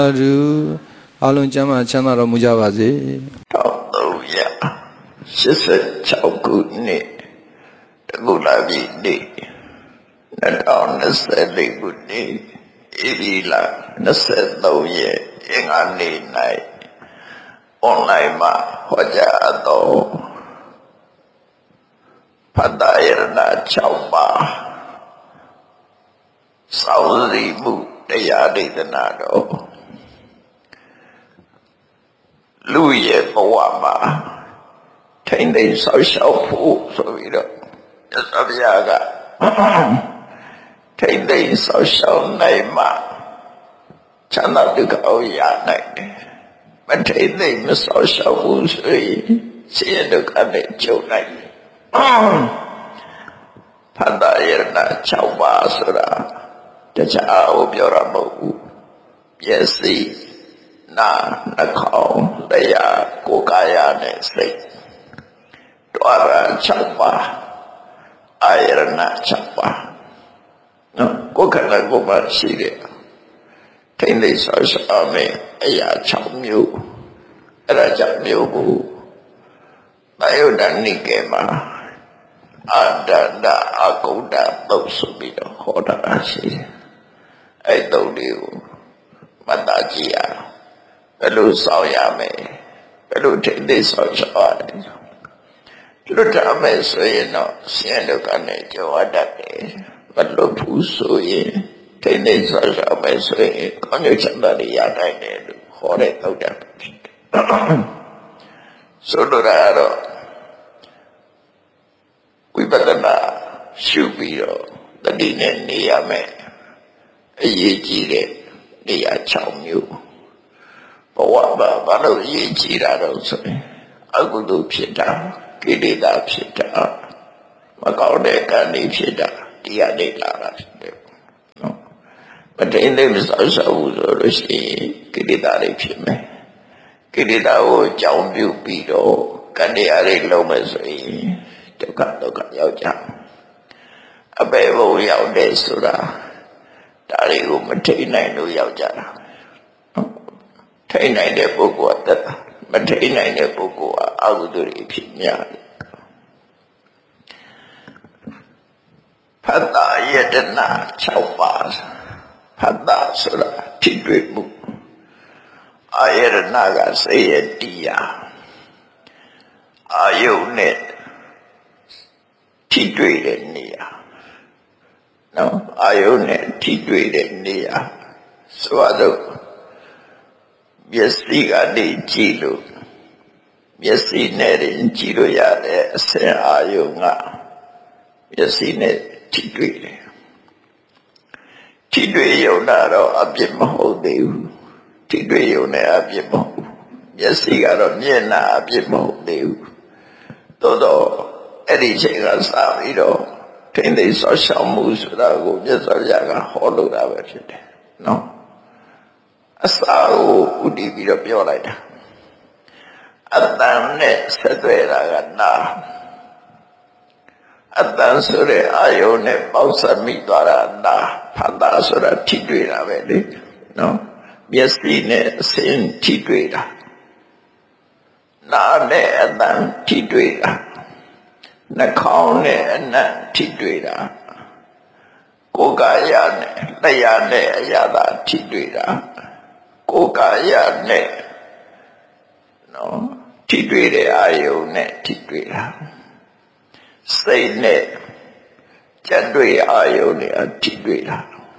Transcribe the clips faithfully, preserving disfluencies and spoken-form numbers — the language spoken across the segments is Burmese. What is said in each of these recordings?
ဓုအားလုံးကျမ်းမာချမ်းသာတော်မူကြပါစေရှစ်สิบหกခုနှစ်တကုလာပြည်နေ့နှစ်ထောင်နှစ်ဆယ်လေးခုနှစ်ဧပြီလနှစ်ဆယ်သုံးရက်အင်္ဂါနေ့၌အွန်လိုင်းမှာဟောကြားတော်ဖတ်တာရဏ၆ပါးစောင့်စီမှုတရားဒေသနာတော်လူရဲ့ဘဝမှာထိမ့်သိမ်းဆောက်ရှောက်ဖို့ဆိုပြီးတော့သစ္စာပြာကထိမ့်သိမ်းဆောက်ရှောက်နိုင်မှချမ်းသာဒုက္ခကိုရနိုင်တယ်မထိမ့်သိမ်းမဆောက်ရှောက်ဘူးဆိုရင်ဆင်းရဲဒုက္ခနဲ့ကြုံနိုင်တယ်ဖတ်တာရဏ၆ပါးဆိုတာတခြားကိုပြောတာမဟုတ်ဘူးမျက်စိနာနှာခေါင်းတရားကိုယ်ကာယနဲ့စိတ်တွာရ၆ပါးအာရဏ၆ပါးနော်ကိုယ်ခန္ဓာကိုယ်မှာရှိတဲ့ထိမ့်သိမ်းဆောက်ရှောက်မယ်အရာ၆မျိုးအဲ့ဒါကြောင့်မျိုးကိုဘာယုဒ္ဓနိကေမှာအတ္တဒအကုဒ္ဒသုတ်ဆိုပြီးတော့ဟောတာရှိတယ်အဲ့သုတ်တွေကိုမတ္တကြည့်ရဘယ်လိုစောင့်ရမယ်ဘယ်လိုထိမ့်သိမ်းဆောက်ရှောက်ရတယ်လွတ်တာမယ်ဆိုရင်တော့ဆင်းရဲဒုက္ခနဲ့ကြုံရတတ်တယ်မလွတ်ဘူးဆိုရင်ထိမ့်သိမ်းဆောက်ရှောက်မယ်ဆိုရင်ကောင်းကျိုးချမ်းသာတွေရနိုင်တယ်လို့ဟောတဲ့သုတ်တာဖြစ်တယ်ဆိုလိုတာကတော့ဝိပဿနာရှုပြီးတော့တတိနဲ့နေရမယ်အရေးကြီးတဲ့နေရာ၆မျိုးဘဝမှာဘာလို့အရေးကြီးတာတော့ဆိုရင်အကုသိုလ်ဖြစ်တာကိလေသာဖြစ်တာမကောင်းတဲ့ကံတွေဖြစ်တာတရားတွေလာတာဖြစ်တယ်နော်မတိန်လေးမစောက်ရှောက်ဘူးဆိုလို့ရှိရင်ကိလေသာတွေဖြစ်မယ်ကိလေသာကိုကြောင်းပြုပြီးတော့ကံတရားတွေလုံးမယ်ဆိုရင်ဒုက္ခဒုက္ခရောက်ကြအပေဘုံရောက်တယ်ဆိုတာဒါတွေကိုမထိန်နိုင်လို့ရောက်ကြတာထိန်နိုင်တဲ့ပုဂ္ဂိုလ်ကတတ်တာမထိန်နိုင်တဲ့ပုဂ္ဂိုလ်ကအကုသိုလ်တွေဖြစ်များတယ်ဖတ်တာယတနာ၆ပါးဖတ်တာဆိုတာဖြစ်တွေ့မှုအာယတနာကစေယတရားအာယုန်နဲ့ထိတွေ့တဲ့နေရာနော်အာယုန်နဲ့ထိတွေ့တဲ့နေရာဆိုတော့မျက်စိကနေကြည့်လို့မျက်စိနဲ့ကြည့်လို့ရတဲ့အစင်အာယုန်ကမျက်စိနဲ့ထိတွေ့တယ်ထိတွေ့ရုံတော့အပြစ်မဟုတ်သေးဘူးထိတွေ့ရုံနဲ့အပြစ်မဟုတ်ဘူးမျက်စိကတော့မျက်နှာအပြစ်မဟုတ်သေးဘူးသို့တော့အဲ့ဒီချိန်ကစပြီးတော့ထိမ့်သိမ်းဆောက်ရှောက်မှုဆိုတာကိုမြတ်စွာဘုရားကဟောလို့တာပဲဖြစ်တယ်နော်အစာကိုဥတည်ပြီးတော့ပြောလိုက်တာအတန်နဲ့ဆက်သွယ်တာကနာအတန်ဆိုတဲ့အာယုန်နဲ့ပေါက်ဆက်မိသွားတာနာဖတ်တာဆိုတာထိတွေ့တာပဲလေနော်မျက်စိနဲ့အစင်ထိတွေ့တာနာနဲ့အတန်ထိတွေ့တာနှာခေါင်းနဲ့အနံ့ထိတွေ့တာကိုယ်ကာယနဲ့တရားနဲ့အရာသာထိတွေ့တာကိုယ်ကာယနဲ့နော်ထိတွေ့တဲ့အာယုန်နဲ့ထိတွေ့တာစိတ်နဲ့ကြံ့တွေ့အာယုန်နဲ့ထိတွေ့တာ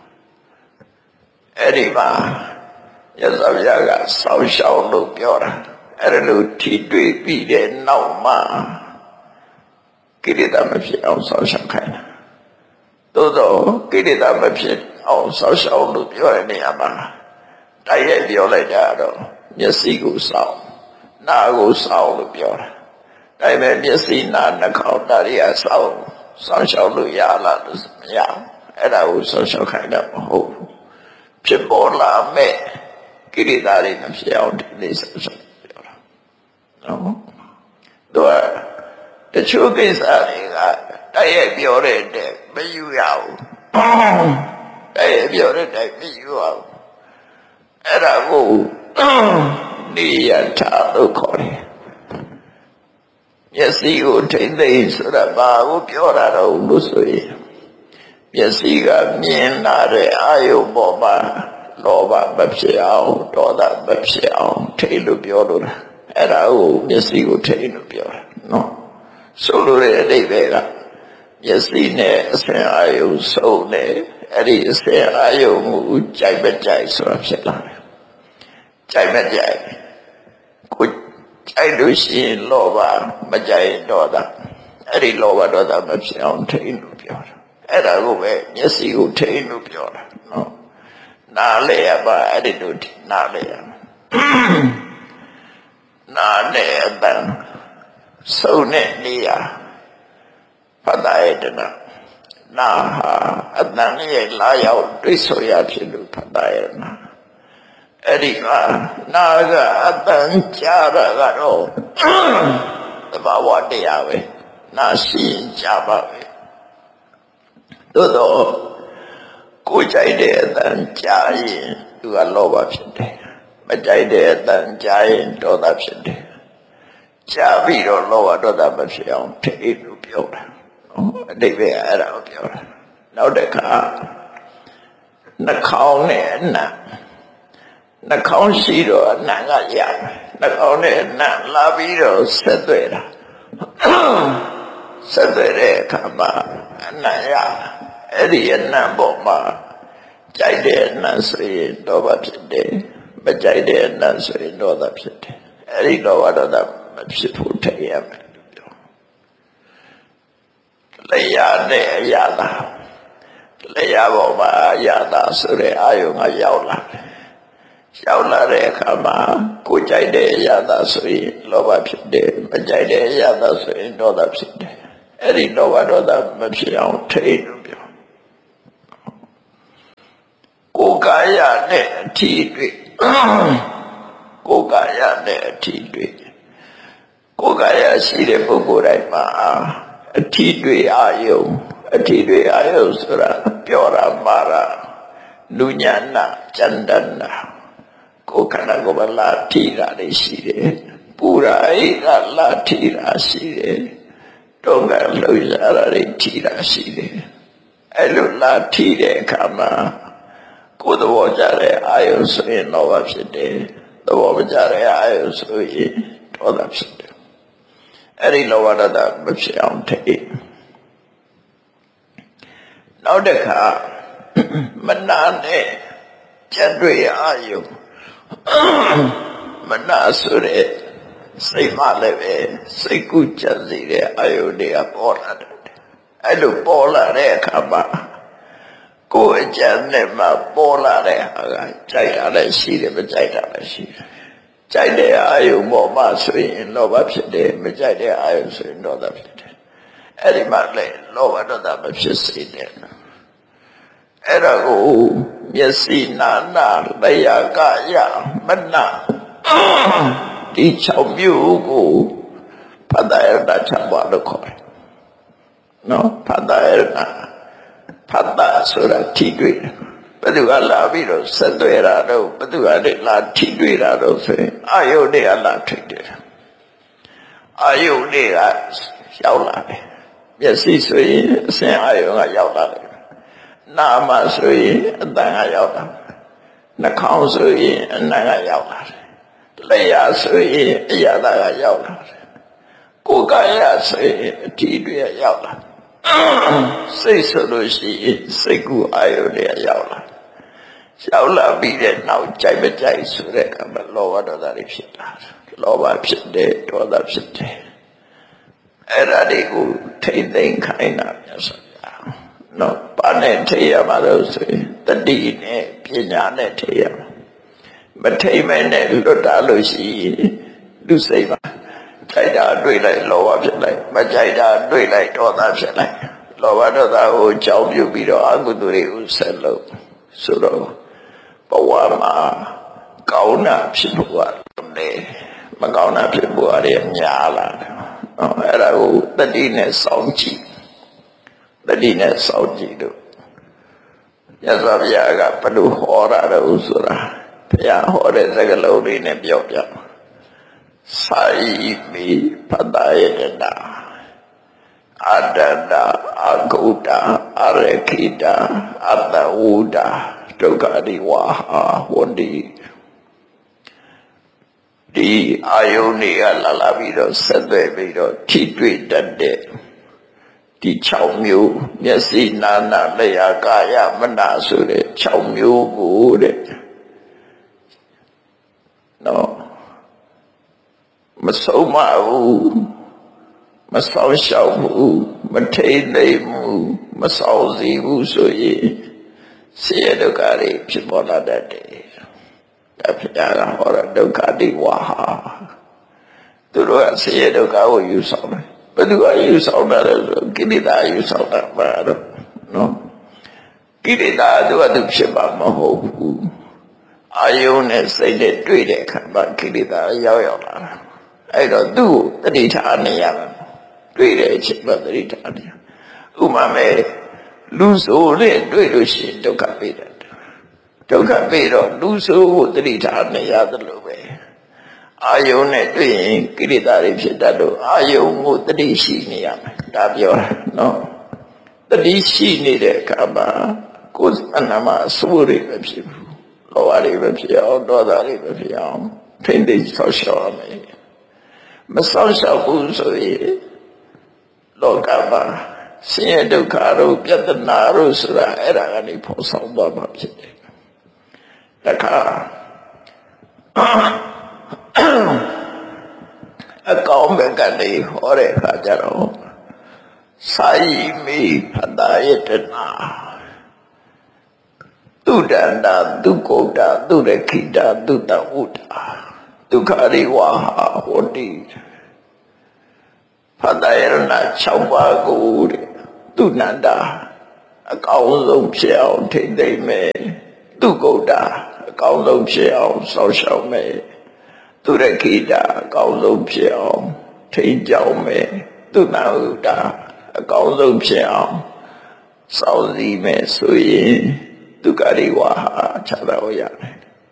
အဲ့ဒီမှာရသော်ရကစောင့်ရှောက်လို့ပြောတာအဲ့လိုထိတွေ့ပြီးတဲ့နောက်မှာကိလေသာမဖြစ်အောင်စောင့်ရှောက်ခိုင်းတာသို့တော့ကိလေသာမဖြစ်အောင်စောင့်ရှောက်လို့ပြောတဲ့နေရာမှာတိုက်ရိုက်ပြောလိုက်တာတော့မျက်စိကိုစောင့်နားကိုစောင့်လို့ပြောတာဒါပေမဲ့မျက်စိနားနှာခေါင်းဒါတွေကစောင့်စောင့်ရှောက်လို့ရလားလို့မရဘူးအဲ့ဒါကိုစောင့်ရှောက်ခိုင်းတာမဟုတ်ဘူးဖြစ်ပေါ်လာမဲ့ကိလေသာတွေမဖြစ်အောင်ဒီနေ့စောင့်ရှောက်ပြောတာနော်တော့တချို့ကိစ္စတွေကတိုက်ရိုက်ပြောတဲ့တဲ့မယူရဘူးတိုက်ရိုက်ပြောတဲ့တိုင်မယူရဘူးအဲ့ဒါကိုကိုနေရထားလို့ခေါ်တယ်မျက်စိကိုထိမ့်သိမ့်ဆိုတာဘာကိုပြောတာတော့လို့ဆိုရင်မျက်စိကမြင်လာတဲ့အာယုပေါ်မှာလောဘမဖြစ်အောင်ဒေါသမဖြစ်အောင်ထိလို့ပြောလို့လားအဲ့ဒါကိုမျက်စိကိုထိလို့ပြောတာနော်ဆိုလိုတဲ့အဓိပ္ပာယ်ကမျက်စိနဲ့အစင်အာယုစုံတယ်အဲ့ဒီအစင်အာယုမှုကြိုက်မကြိုက်ဆိုတာဖြစ်လာတယ်ကြိုက်မကြိုက်ကိုကြိုက်လို့ရှိရင်လောဘမကြိုက်ဒေါသအဲ့ဒီလောဘဒေါသမဖြစ်အောင်ထိလို့ပြောတာအဲ့ဒါကိုပဲမျက်စိကိုထိလို့ပြောတာနော်နားလေရပါအဲ့ဒီလိုနားလေရနားလေအတန်စုံတဲ့နေရာဖတ်တာရတဲ့နာနာဟာအတန်ရဲ့လာရောက်တွေ့ဆိုရဖြစ်လို့ဖတ်တာရနာအဲ့ဒီကနာကအတန်ကြားတာကတော့သဘာဝတရားပဲနာရှိရင်ကြားပါပဲသို့တော့ကိုကြိုက်တဲ့အတန်ကြားရင်သူကလောဘဖြစ်တယ်မကြိုက်တဲ့အတန်ကြားရင်ဒေါသဖြစ်တယ်ကြားပြီးတော့လောဘဒေါသမဖြစ်အောင်ထိလို့ပြောတာအတိတ်ပဲအဲ့ဒါကိုပြောတာနောက်တစ်ခါနှာခေါင်းနဲ့အနံ့နှာခေါင်းရှိတော့အနံ့ကရနှာခေါင်းနဲ့အနံ့လာပြီးတော့ဆက်သွဲတာဆက်သွဲတဲ့အခါမှာအနံ့ရအဲ့ဒီအနံ့ပေါ်မှာကြိုက်တဲ့အနံ့ဆိုရင်ဒေါသဖြစ်တယ်မကြိုက်တဲ့အနံ့ဆိုရင်ဒေါသဖြစ်တယ်အဲ့ဒီလောဘဒေါသမဖြစ်ဖို့ထည့်ရမယ်လို့ပြောလျာနဲ့အရာသာလျာပေါ်မှာအရာသာဆိုတဲ့အာယုံကရောက်လာတယ်ရောက်လာတဲ့အခါမှာကိုကြိုက်တဲ့အရာသာဆိုရင်လောဘဖြစ်တယ်မကြိုက်တဲ့အရာသာဆိုရင်ဒေါသဖြစ်တယ်အဲ့ဒီလောဘဒေါသမဖြစ်အောင်ထိလို့ပြောကိုယ်ကာယနဲ့အထီးတွေ့ကိုယ်ကာယနဲ့အထီးတွေ့ကိုယ်ကာယရှိတဲ့ပုဂ္ဂိုလ်တိုင်းမှာအထီးတွေ့အာယုံအထီးတွေ့အာယုံဆိုတာပြောတာမှာလူညာနာကျန္တနာကိုယ်ခန္ဓာကိုယ်မှာလာထီတာလေးရှိတယ်ပူရာအိကလာထီတာရှိတယ်တုံးကလှုပ်ရှားတာလေးထီတာရှိတယ်အဲ့လိုလာထီတဲ့အခါမှာကိုယ်သဘောကြတဲ့အာယုဆိုရင်လောဘဖြစ်တယ်သဘောမကြတဲ့အာယုဆိုရင်ဒေါသဖြစ်တယ်အဲ့ဒီလောဘဒေါသမဖြစ်အောင်ထိနောက်တစ်ခါမနာနဲ့ကြက်တွေအာယုမနာဆိုတဲ့စိတ်မှလည်းပဲစိတ်ကူးကြစီတဲ့အာယုတွေကပေါ်လာတယ်အဲ့လိုပေါ်လာတဲ့အခါမှာကိုယ်အကြံနဲ့မှပေါ်လာတဲ့ဟာကကြိုက်တာလည်းရှိတယ်မကြိုက်တာလည်းရှိတယ်ကြိုက်တဲ့အာယုပေါ်မှာဆိုရင်လောဘဖြစ်တယ်မကြိုက်တဲ့အာယုဆိုရင်ဒေါသဖြစ်တယ်အဲ့ဒီမှာလေလောဘဒေါသမဖြစ်စေတယ်အဲ့ဒါကိုမျက်စိနာနာလျာကယမနာဒီ၆မျိုးကိုဖတ်တာရတာ၆ပါးလို့ခေါ်တယ်နော်ဖတ်တာရတာဖတ်တာဆိုတာထိတွေ့တယ်ဘယ်သူကလာပြီးတော့ဆက်သွဲတာတော့ဘယ်သူကလည်းလာထိတွေ့တာတော့ဆိုရင်အာယုန်တွေကလာထိတယ်အာယုန်တွေကရောက်လာတယ်မျက်စိဆိုရင်အစင်အာယုန်ကရောက်လာတယ်နာမဆိုရင်အတန်ကရောက်လာနှာခေါင်းဆိုရင်အနံ့ကရောက်လာတယ်လျှာဆိုရင်အရာသာကရောက်လာတယ်ကိုယ်ကာယဆိုရင်အထီးတွေရောက်လာစိတ်ဆိုလို့ရှိရင်စိတ်ကူအာယုတွေရောက်လာရောက်လာပြီးတဲ့နောက်ကြိုက်မကြိုက်ဆိုတဲ့အခါမှာလောဘဒေါသတွေဖြစ်လာတယ်လောဘဖြစ်တယ်ဒေါသဖြစ်တယ်အဲ့ဒါတွေကိုထိမ့်သိမ့်ခိုင်းတာများဆိုနော်ပါနဲ့ထိရမှာလို့ဆိုရင်တတိနဲ့ပညာနဲ့ထိရမှာမထိမဲနဲ့လွတ်တာလို့ရှိရင်လူစိတ်ပါကြိုက်တာတွေ့လိုက်လောဘဖြစ်လိုက်မကြိုက်တာတွေ့လိုက်ဒေါသဖြစ်လိုက်လောဘဒေါသကိုကြောက်ပြုပြီးတော့အကုသိုလ်တွေကိုဆက်လုပ်ဆိုတော့ဘဝမှာကောင်းတာဖြစ်ဖို့ကလည်းမကောင်းတာဖြစ်ဖို့အရေးများလာတယ်နော်အဲ့ဒါကိုတတိနဲ့စောင့်ကြည့်တတိနဲ့စောင့်ကြည့်လို့ရသော်ဗျာကဘယ်လိုဟောတာလဲဆိုတာဘုရားဟောတဲ့စကားလုံးလေးနဲ့ပြောပြစာယိမိဖတ္တယတနာအတ္တနာအဂုတ္တအရခိတအတ္တဝုဒ္ဒဒုက္ခတိဝါဟာဝန္တိဒီအာယုန်တွေကလာလာပြီးတော့ဆက်သွယ်ပြီးတော့ထိတွေ့တတ်တဲ့ဒီ၆မျိုးမျက်စိနာနာလျှာကာယမနာဆိုတဲ့၆မျိုးကိုတဲ့နော်မဆုံးမဘူးမဆောင်ရှောက်ဘူးမထိတ်သိမ်းဘူးမဆောင်စီဘူးဆိုရင်ဆင်းရဲဒုက္ခတွေဖြစ်ပေါ်လာတတ်တယ်ဒါဖျားကဟောတဲ့ဒုက္ခတိဝါဟာသူတို့ကဆင်းရဲဒုက္ခကိုယူဆောင်တယ်ဘယ်သူကယူဆောင်တာလဲဆိုကိလေသာယူဆောင်တာပါတော့နော်ကိလေသာသူကသူဖြစ်ပါမဟုတ်ဘူးအာယုန်နဲ့စိတ်နဲ့တွေ့တဲ့အခါမှာကိလေသာရောက်ရောက်လာတာအဲ့တော့သူ့ကိုတတိထားနေရမယ်တွေ့တဲ့အချိန်မှာတတိထားနေဥမာမဲ့လူဆိုနဲ့တွေ့လို့ရှိရင်ဒုက္ခပေးတယ်ဒုက္ခပေးတော့လူဆိုကိုတတိထားနေရတယ်လို့ပဲအာယုန်နဲ့တွေ့ရင်ကိလေသာတွေဖြစ်တတ်လို့အာယုန်ကိုတတိရှိနေရမယ်ဒါပြောတာနော်တတိရှိနေတဲ့အခါမှာကိုယ်အနာမအစိုးရပဲဖြစ်ဘူးလောဘတွေပဲဖြစ်အောင်ဒေါသတွေပဲဖြစ်အောင်ထိမ့်သိမ်းဆောက်ရှောက်ရမယ်မဆောက်ရှောက်ဘူးဆိုရင်လောကမှာဆင်းရဲဒုက္ခတို့ပြဿနာတို့ဆိုတာအဲ့ဒါကနေပေါ်ဆောင်သွားမှာဖြစ်တယ်တခါအကောင်ဘက်ကနေဟောတဲ့အခါကျတော့စာယိမိဖတ္တယတနာသူတန္တာသူကုတ္တသူရခိတသူတဝုဒ္ဒဒုက္ခရိဝါဟာဟောတိဖတ္တယရဏ၆ပါးကိုတဲ့သူနန္တာအကောင်းဆုံးဖြစ်အောင်ထိမ့်သိမ့်မယ်သူကုတ္တအကောင်းဆုံးဖြစ်အောင်စောင့်ရှောက်မယ်သူရခိတအကောင်းဆုံးဖြစ်အောင်ထိမ့်ကြောက်မယ်သူနာဟုတအကောင်းဆုံးဖြစ်အောင်စောင့်စည်းမယ်ဆိုရင်ဒုက္ခရိဝါဟာချမ်းသာရရတယ်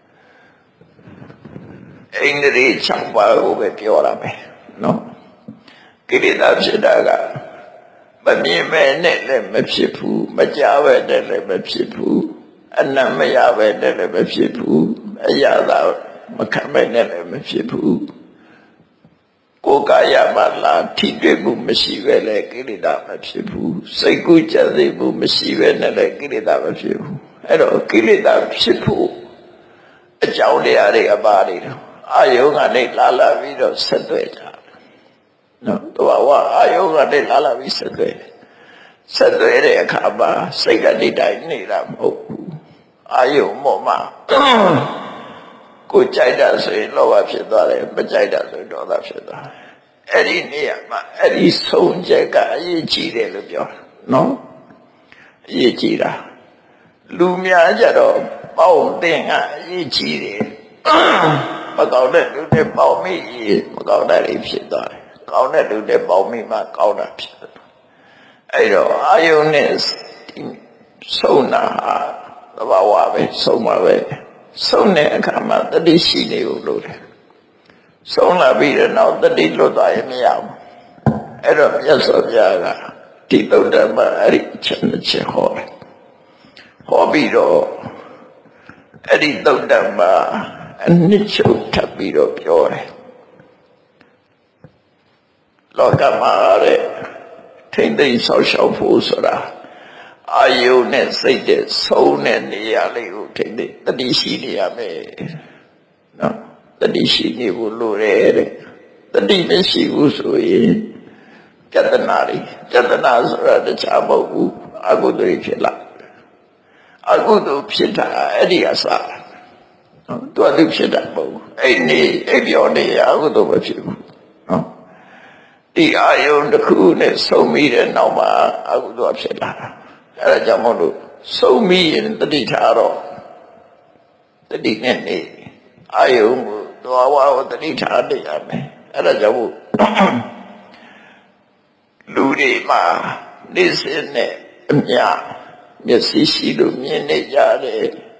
အိန္ဒြေ၆ပါးကိုပဲပြောရမယ်နော်ကိလေသာဖြစ်တာကမမြင်မဲ့နဲ့လည်းမဖြစ်ဘူးမကြားပဲနဲ့လည်းမဖြစ်ဘူးအနံ့မရပဲနဲ့လည်းမဖြစ်ဘူးအရသာမခံမဲ့နဲ့လည်းမဖြစ်ဘူးကိုယ်ကာယမလာထိတွေ့မှုမရှိပဲလေကိလေသာမဖြစ်ဘူးစိတ်ကူးကြသိမှုမရှိပဲနဲ့လည်းကိလေသာမဖြစ်ဘူးအဲ့တော့ကိလေသာဖြစ်ဖို့အကြောင်းတရားတွေအပါတွေတော့အာယုံကနေလာလာပြီးတော့ဆက်သွဲကြနော်သူကဝအာယုံကနေလာလာပြီးဆက်သွဲဆက်သွဲတဲ့အခါမှာစိတ်ကနေတိုင်းနေတာမဟုတ်ဘူးအာယုံမောမှာကိုကြိုက်တာဆိုရင်လောဘဖြစ်သွားတယ်မကြိုက်တာဆိုရင်ဒေါသဖြစ်သွားတယ်အဲ့ဒီနေရာမှာအဲ့ဒီဆုံးချက်ကအရေးကြီးတယ်လို့ပြောတာနော်အရေးကြီးတာလူများကြတော့ပေါင်းတင်ကအရေးကြီးတယ်မကောင်းတဲ့လူတွေပေါင်းမိမကောင်းတဲ့တွေဖြစ်သွားတယ်ကောင်းတဲ့လူတွေပေါင်းမိမှကောင်းတာဖြစ်တယ်အဲ့တော့အာယုန်နဲ့ဆုံးတာဟာသဘာဝပဲဆုံးမှာပဲဆုံးတဲ့အခါမှာတတိရှိနေဖို့လိုတယ်ဆုံးလာပြီးတော့နောက်တတိလွတ်သွားရင်မရဘူးအဲ့တော့မြတ်စွာဘုရားကဒီသုတ္တမအဲ့ဒီချက်နဲ့ချက်ဟောတယ်ဟောပြီးတော့အဲ့ဒီသုတ္တမအနှစ်ချုပ်ထပ်ပြီးတော့ပြောတယ်လောကမှာတဲ့ထိမ့်သိမ်းဆောက်ရှောက်ဖို့ဆိုတာအာယုန်နဲ့စိတ်တဲ့ဆုံးတဲ့နေရာလေးကိုထိမ့်သိမ်းတတိရှိနေရမယ်နော်တတိရှိနေဖို့လိုတယ်တဲ့တတိမရှိဘူးဆိုရင်ပြဿနာတွေပြဿနာဆိုတာတခြားမဟုတ်ဘူးအကုသိုလ်ဖြစ်လာအကုသိုလ်ဖြစ်တာအဲ့ဒီအစားနော်သူအတူဖြစ်တာမဟုတ်ဘူးအဲ့နေအဲ့ပြောနေအကုသိုလ်မဖြစ်ဘူးနော်ဒီအာယုန်တစ်ခုနဲ့ဆုံးမိတဲ့နောက်မှာအကုသိုလ်ဖြစ်လာတာအဲ့ဒါကြောင့်မို့လို့ဆုံးမိရင်တတိထားတော့တတိနဲ့နေအာယုန်ကိုသွားဝါကိုတတိထားနေရမယ်အဲ့ဒါကြောင့်မို့လူတွေမှာနေစင်းနဲ့အမြမျက်စိရှိလို့မြင်နေကြတယ်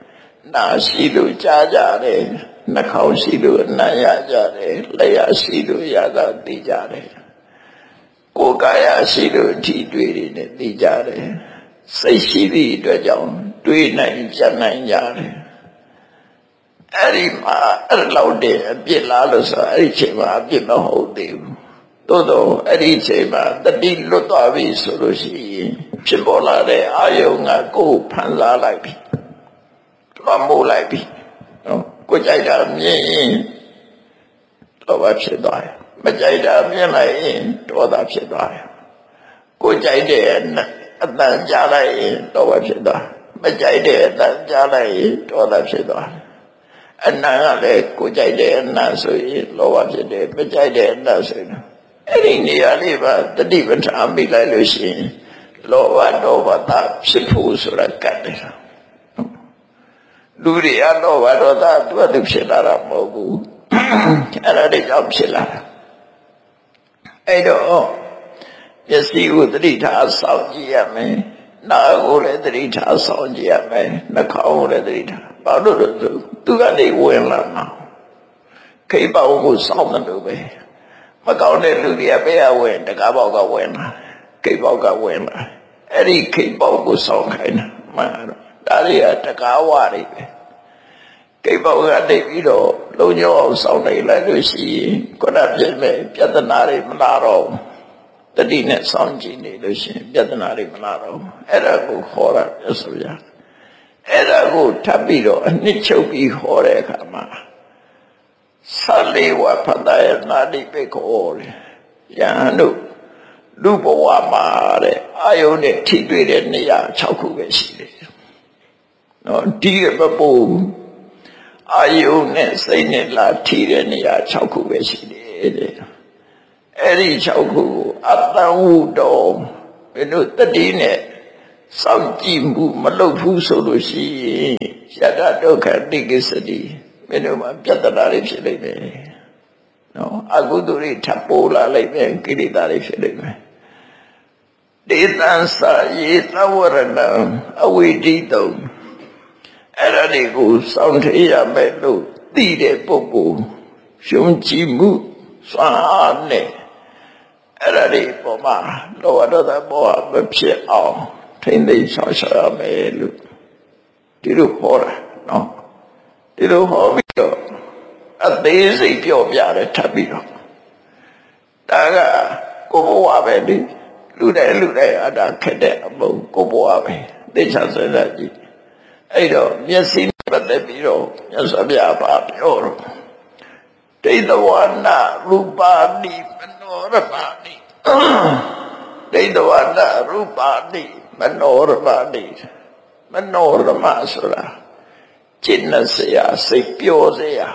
နာရှိလို့ကြားကြတယ်နှာခေါင်းရှိလို့အနံ့ရကြတယ်လျှာရှိလို့ရတာသိကြတယ်ကိုယ်ကာယရှိလို့အထီးတွေ့တွေနဲ့သိကြတယ်စိတ်ရှိသည့်အတွက်ကြောင့်တွေးနိုင်ကြနိုင်ကြတယ်အဲ့ဒီမှာအဲ့လောက်တည်းအပြစ်လားလို့ဆိုအဲ့ဒီချိန်မှာအပြစ်မဟုတ်သေးဘူးသို့တော့အဲ့ဒီချိန်မှာတတိလွတ်သွားပြီဆိုလို့ရှိရင်ဖြစ်ပေါ်လာတဲ့အာယုံကကိုယ်ဖန်ဆားလိုက်ပြီလွှမ်းမိုးလိုက်ပြီနော်ကိုကြိုက်တာမြင်ရင်လောဘဖြစ်သွားတယ်မကြိုက်တာမြင်လိုက်ရင်ဒေါသဖြစ်သွားတယ်ကိုကြိုက်တဲ့အတန်ကြားလိုက်ရင်လောဘဖြစ်သွားမကြိုက်တဲ့အတန်ကြားလိုက်ရင်ဒေါသဖြစ်သွားအနံ့ကလည်းကိုကြိုက်တဲ့အနံ့ဆိုရင်လောဘဖြစ်တယ်မကြိုက်တဲ့အနံ့ဆိုရင်အဲ့ဒီနေရာလေးပါတတိပဋ္ဌာန်မိလိုက်လို့ရှိရင်လောဘဒေါသဖြစ်ဖို့ဆိုတာကတ်တယ်လူတွေအလောဘဒေါသသူ့အတူဖြစ်လာတာမဟုတ်ဘူးအဲ့ဒါတွေကြောင့်ဖြစ်လာတာအဲ့တော့ပစ္စည်းကိုသတိထားဆောင်ကြည့်ရမယ်နာကိုလည်းသတိထားဆောင်ကြည့်ရမယ်နှာခေါင်းကိုလည်းသတိထားဘာလို့လဲဆိုသူကနေဝင်လာမှာခိပ္ပဝကိုစောင့်တယ်လို့ပဲမကောင်းတဲ့လူတွေကဘယ်ကဝင်တကားပေါက်ကဝင်လာခိပ္ပဝကဝင်လာအဲ့ဒီခိပ္ပဝကိုစောင့်ခိုင်းတာမှန်တော့ဒါတွေကတကားဝတွေပဲကိပ္ပဝကနေပြီးတော့လုံညောအောင်စောင့်နေလိုက်လို့ရှိရင်ခုနပြည့်မဲ့ပြဿနာတွေမလာတော့တတိနဲ့စောင့်ကြည့်နေလို့ရှိရင်ပြဿနာတွေမလာတော့အဲ့ဒါကိုခေါ်တာပြဆိုရအဲ့ဒါကိုထပ်ပြီးတော့အနှစ်ချုပ်ပြီးဟောတဲ့အခါမှာသလေးဝဖတ်တဲ့နာတိပိခေါ်တယ်ယဟန်တို့လူဘဝမှာတဲ့အာယုန်နဲ့ထိတွေ့တဲ့နေရာ၆ခုပဲရှိတယ်နော်ဒီကမပူအာယုန်နဲ့စိတ်နဲ့လာထိတဲ့နေရာ၆ခုပဲရှိတယ်တဲ့အဲ့ဒီ၆ခုကိုအတ္တဝုတော်ဘယ်လိုတတိနဲ့စောင့်ကြည့်မှုမလုပ်ဘူးဆိုလို့ရှိရင်ယတဒုက္ခတိကိစ္စတိဘယ်လိုမှပြဿနာတွေဖြစ်လိမ့်မယ်နော်အကုသိုလ်တွေထပ်ပေါ်လာလိမ့်မယ်ကိလေသာတွေဖြစ်လိမ့်မယ်ဒေသံစာယေသဝရဏအဝိတိတုံအဲ့ဒါတွေကိုစောင့်ထရမယ်လို့သိတဲ့ပုဂ္ဂိုလ်ရှုံးကြည့်မှုစွမ်းအားနဲ့အဲ့ဒါတွေပေါ်မှာလောဘဒေါသမောဟမဖြစ်အောင်ထိမ့်သိမ်းဆောင်ရှားရမယ်လို့ဒီလိုဟောတာနော်ဒီလိုဟောပြီးတော့အသေးစိတ်ပြောပြတယ်ထပ်ပြီးတော့ဒါကကိုဘဝပဲလေလူတိုင်းလူတိုင်းအတာခက်တဲ့အမုံကိုဘဝပဲသိချင်စရာကြီးအဲ့တော့မျက်စိနဲ့ပတ်သက်ပြီးတော့မြတ်စွာဘုရားပါပြောတော့ဒိဋ္ဌဝနာရူပါနိမနောရပါနိဒိဋ္ဌဝနာရူပါနိမနောရပါနိမနောရမဆိုတာကျင့်နေစရာစိတ်ပြောစရာ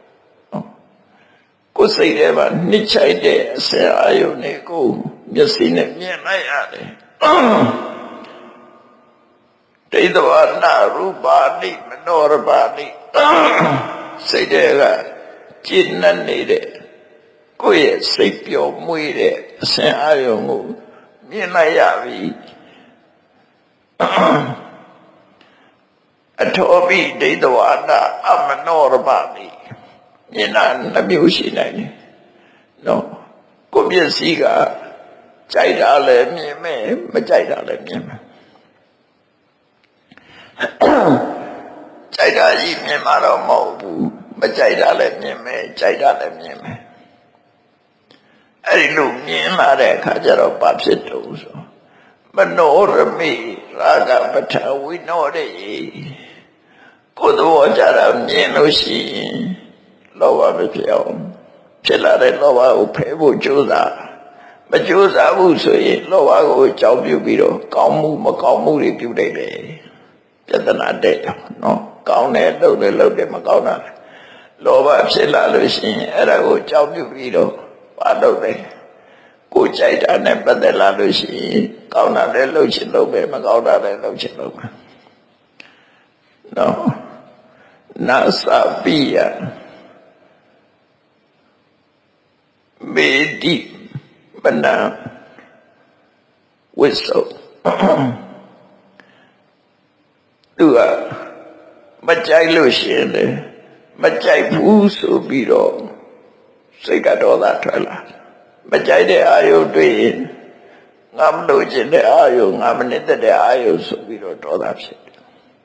ကိုယ်စိတ်ထဲမှာနှစ်ချိုက်တဲ့အစင်အာယုန်တွေကိုမျက်စိနဲ့မြင်လိုက်ရတယ်ဒိဋ္ဌဝနာရူပါနိမနောရပါနိစိတ်တွေကကျင့်နေတဲ့ကိုယ့်ရဲ့စိတ်ပျော်မွေ့တဲ့အစင်အာယုန်ကိုမြင်လိုက်ရပြီအထောပိဒိဋ္ဌဝနာအမနောရပါနိမြင်တာနှမျိုးရှိနိုင်တယ်နော်ကိုယ့်မျက်စိကကြိုက်တာလည်းမြင်မယ်မကြိုက်တာလည်းမြင်မယ်ကြိုက်တာကြီးမြင်မှာတော့မဟုတ်ဘူးမကြိုက်တာလည်းမြင်မယ်ကြိုက်တာလည်းမြင်မယ်အဲ့ဒီလိုမြင်လာတဲ့အခါကျတော့ဘာဖြစ်တုံးဆိုမနောရမိရာဂပဋ္ဌဝိနောရေကိုယ်တော်ကြတာမြင်လို့ရှိရင်လောဘမဖြစ်အောင်ဖြစ်လာတဲ့လောဘကိုဖယ်ဖို့ကြိုးစားမကြိုးစားဘူးဆိုရင်လောဘကိုအကြောင်းပြုပြီးတော့ကောင်းမှုမကောင်းမှုတွေပြုနေတယ်ပြဿနာတဲ့နော်ကောင်းတယ်လုပ်တယ်လုပ်တယ်မကောင်းတာလောဘဖြစ်လာလို့ရှိရင်အဲ့ဒါကိုအကြောင်းပြုပြီးတော့ဘာလုပ်လဲကိုကြိုက်တာနဲ့ပတ်သက်လာလို့ရှိရင်ကောင်းတာလည်းလုပ်ချင်လုပ်ပဲမကောင်းတာလည်းလုပ်ချင်လုပ်ပဲနော်နာသပိယမေတိမနာဝိသုသူကမကြိုက်လို့ရှိရင်လေမကြိုက်ဘူးဆိုပြီးတော့စိတ်ကဒေါသထွက်လာမကြိုက်တဲ့အာယုတွေ့ရင်ငါမလို့ခြင်းတဲ့အာယုငါမနေတဲ့တဲ့အာယုဆိုပြီးတော့ဒေါသဖြစ်တယ်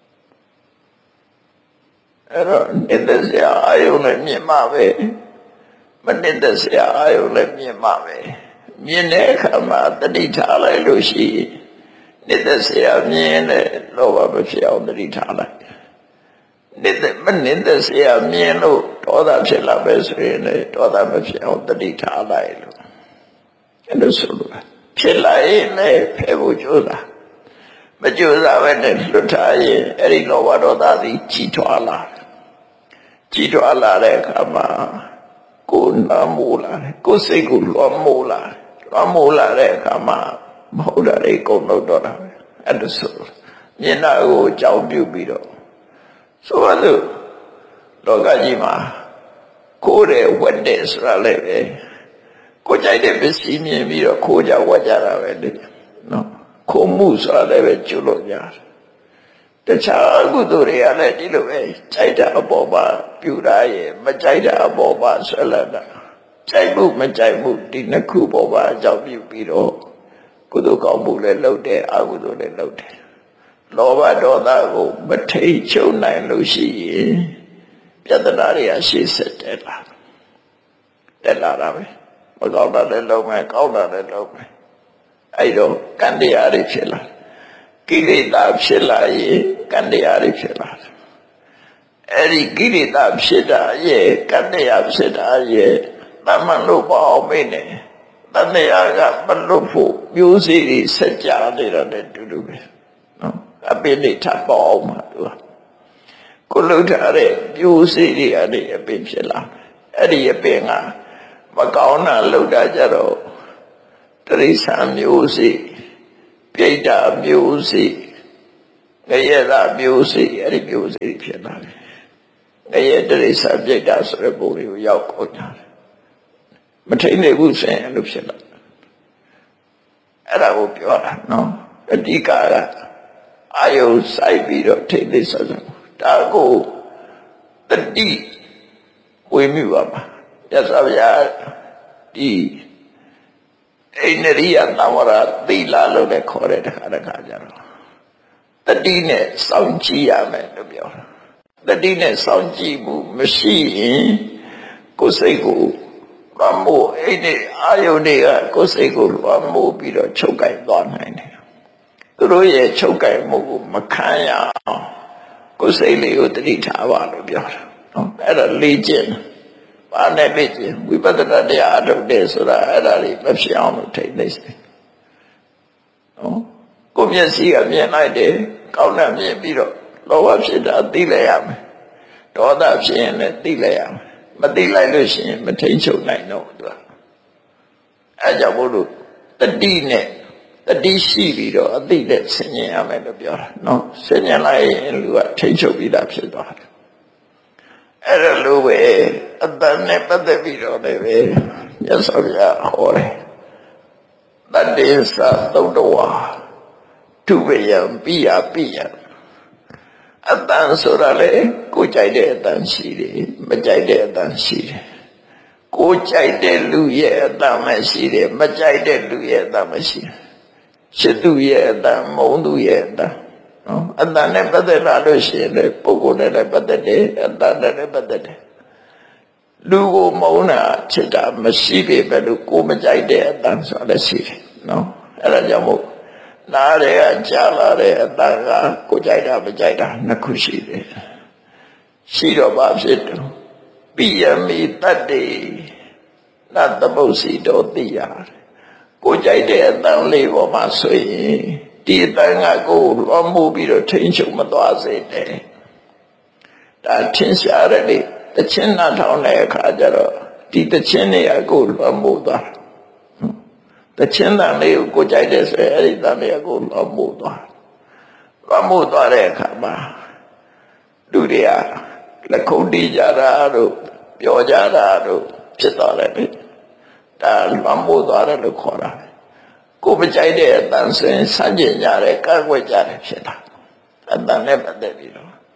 အဲ့တော့နေတဲ့စရာအာယုလည်းမြင်မှပဲမနေတဲ့စရာအာယုလည်းမြင်မှပဲမြင်တဲ့အခါမှာတတိထားလိုက်လို့ရှိရင်နေတဲ့စရာမြင်တဲ့လောဘမဖြစ်အောင်တတိထားလိုက်နေတဲ့မနေတဲ့စရာမြင်လို့ဒေါသဖြစ်လာပဲဆိုရင်လေဒေါသမဖြစ်အောင်တတိထားလိုက်လို့အဲ့လိုဆိုလို့ဖြစ်လာရင်လည်းဖယ်ဖို့ကြိုးစားမကြိုးစားပဲနဲ့လွတ်ထားရင်အဲ့ဒီလောဘဒေါသသည်ကြီးထွားလာကြီးထွားလာတဲ့အခါမှာကိုယ်နာမိုးလာတယ်ကိုယ်စိတ်ကိုလွှမ်းမိုးလာလွှမ်းမိုးလာတဲ့အခါမှာမဟုတ်တာတွေကုန်လို့တော့တာပဲအဲ့ဒါဆိုမျက်နှာကိုအကြောင်းပြုပြီးတော့ဆိုပါစို့လောကကြီးမှာကိုယ်ရဲ့ဝတ်တဲ့ဆိုတာလည်းပဲကိုယ်ကြိုက်တဲ့ပစ္စည်းမြင်ပြီးတော့ခိုးကြဝတ်ကြတာပဲလေနော်ခိုးမှုဆိုတာလည်းပဲကျွလို့ရတယ်တခြားကုသိုလ်တွေကလည်းဒီလိုပဲကြိုက်တာအပေါ်မှာပြုတာရဲ့မကြိုက်တာအပေါ်မှာဆွဲလန်းတာကြိုက်မှုမကြိုက်မှုဒီနှစ်ခုပေါ်မှာအကြောင်းပြုပြီးတော့ကုသိုလ်ကောင်းမှုလည်းလုပ်တယ်အကုသိုလ်လည်းလုပ်တယ်လောဘဒေါသကိုမထိန်ချုပ်နိုင်လို့ရှိရင်ပြဿနာတွေကရှေ့ဆက်တက်လာတက်လာတာပဲမကောင်းတာလည်းလုပ်မယ်ကောင်းတာလည်းလုပ်မယ်အဲ့တော့ကံတရားတွေဖြစ်လာကိလေသာဖြစ်လာရင်ကံတရားတွေဖြစ်လာတယ်အဲ့ဒီကိလေသာဖြစ်တာရဲ့ကံတရားဖြစ်တာရဲ့တမန်လို့ပေါ့အောင်မေးနေတန်တရားကမလွတ်ဖို့မျိုးစေ့တွေဆက်ကြနေတာလည်းတူတူပဲနော်အပင်တွေထပ်ပေါ်အောင်မှာသူကကိုလှုပ်ထားတဲ့မျိုးစေ့တွေကနေအပင်ဖြစ်လာအဲ့ဒီအပင်ကမကောင်းတာလှုပ်တာကြတော့တရိษံမျိုးစေ့ပြိတ္တာမျိုးစေ့ငရဲတာမျိုးစေ့အဲ့ဒီမျိုးစေ့ဖြစ်လာတယ်ငရဲတရိษံပြိတ္တာဆိုတဲ့ပုံလေးကိုရောက်ကုန်ကြတယ်မထိန်နိုင်ဘူးဆိုရင်အဲ့လိုဖြစ်လာအဲ့ဒါကိုပြောတာနော်အဓိကကအာယုစိုက်ပြီးတော့ထိန်သိဆက်ဆက်ဒါကိုတတိဝေမိပါပါရသဗျာဒီအိန္ဒိယသဝရသီလလို့လည်းခေါ်တဲ့တခါတခါကြတော့တတိနဲ့စောင့်ကြည့်ရမယ်လို့ပြောတာတတိနဲ့စောင့်ကြည့်မှုမရှိရင်ကိုယ်စိတ်ကိုလွှမ်းမိုးအဲ့ဒီအာယုန်တွေကကိုယ်စိတ်ကိုလွှမ်းမိုးပြီးတော့ချုပ်ကိုင်သွားနိုင်တယ်သူတို့ရဲ့ချုပ်ကိုင်မှုကိုမခံရအောင်ကိုယ်စိတ်လေးကိုတတိထားပါလို့ပြောတာနော်အဲ့ဒါလေ့ကျင့်ဘာနဲ့လေ့ကျင့်ဝိပဿနာတရားအထုတ်တယ်ဆိုတာအဲ့ဒါလေးမဖြစ်အောင်လို့ထိတ်နေစေနော်ကိုယ်မျက်စိကမြင်လိုက်တယ်ကောင်းတာမြင်ပြီးတော့လောဘဖြစ်တာသိလိုက်ရမယ်ဒေါသဖြစ်ရင်လည်းသိလိုက်ရမယ်မသိလိုက်လို့ရှိရင်မထိန်ချုပ်နိုင်တော့သူကအဲကြောင့်မို့လို့တတိနဲ့တတိရှိပြီးတော့အသိနဲ့ဆင်ញင်ရမယ်လို့ပြောတာနော်ဆင်ញင်လိုက်ရင်လူကထိန်ချုပ်ပြီးသားဖြစ်သွားတယ်အဲ့ဒါလိုပဲအတ္တနဲ့ပတ်သက်ပြီးတော့လည်းပဲမြတ်စွာဘုရားဟောတယ်တတ္တိသသုတ္တဝါထုဝေယံပိယပိယအတန်ဆိုတာလေကိုကြိုက်တဲ့အတန်ရှိတယ်မကြိုက်တဲ့အတန်ရှိတယ်ကိုကြိုက်တဲ့လူရဲ့အတန်မရှိတယ်မကြိုက်တဲ့လူရဲ့အတန်မရှိတယ်ရှစ်သူရဲ့အတန်မုံသူရဲ့အတန်နော်အတန်နဲ့ပတ်သက်လာလို့ရှိရင်လေပုဂ္ဂိုလ်နဲ့လည်းပတ်သက်တယ်အတန်နဲ့လည်းပတ်သက်တယ်လူကိုမုံတာချစ်တာမရှိပေမဲ့လို့ကိုမကြိုက်တဲ့အတန်ဆိုတာလည်းရှိတယ်နော်အဲ့ဒါကြောင့်မို့နားရဲအကြလာတဲ့အတန်ကကိုကြိုက်တာမကြိုက်တာနှစ်ခုရှိတယ်ရှိတော့ဘာဖြစ်တော့ပိယမိတတ္တိနတ်သမုတ်စီတော်သိရတယ်ကိုကြိုက်တဲ့အတန်လေးပေါ်မှာဆိုရင်ဒီအတန်ကကိုလွှမ်းမိုးပြီးတော့ထိန်ချုပ်မသွားစေနဲ့ဒါထင်ရှားတယ်လေတခြင်းနာထောင်တဲ့အခါကျတော့ဒီတခြင်းတွေကကိုလွှမ်းမိုးသွားတခြင်းတန်လေးကိုကိုကြိုက်တဲ့ဆိုရင်အဲ့ဒီတန်လေးကိုလွှမ်းမိုးသွားလွှမ်းမိုးသွားတဲ့အခါမှာလူတွေကလက်ခုပ်တီးကြတာတို့ပြောကြတာတို့ဖြစ်သွားတယ်လေဒါလွှမ်းမိုးသွားတယ်လို့ခေါ်တာကိုမကြိုက်တဲ့အတန်ဆိုရင်ဆန့်ကျင်ကြတယ်ကန့်ကွက်ကြတယ်ဖြစ်တာအတန်နဲ့ပတ်သက်ပြီးတော့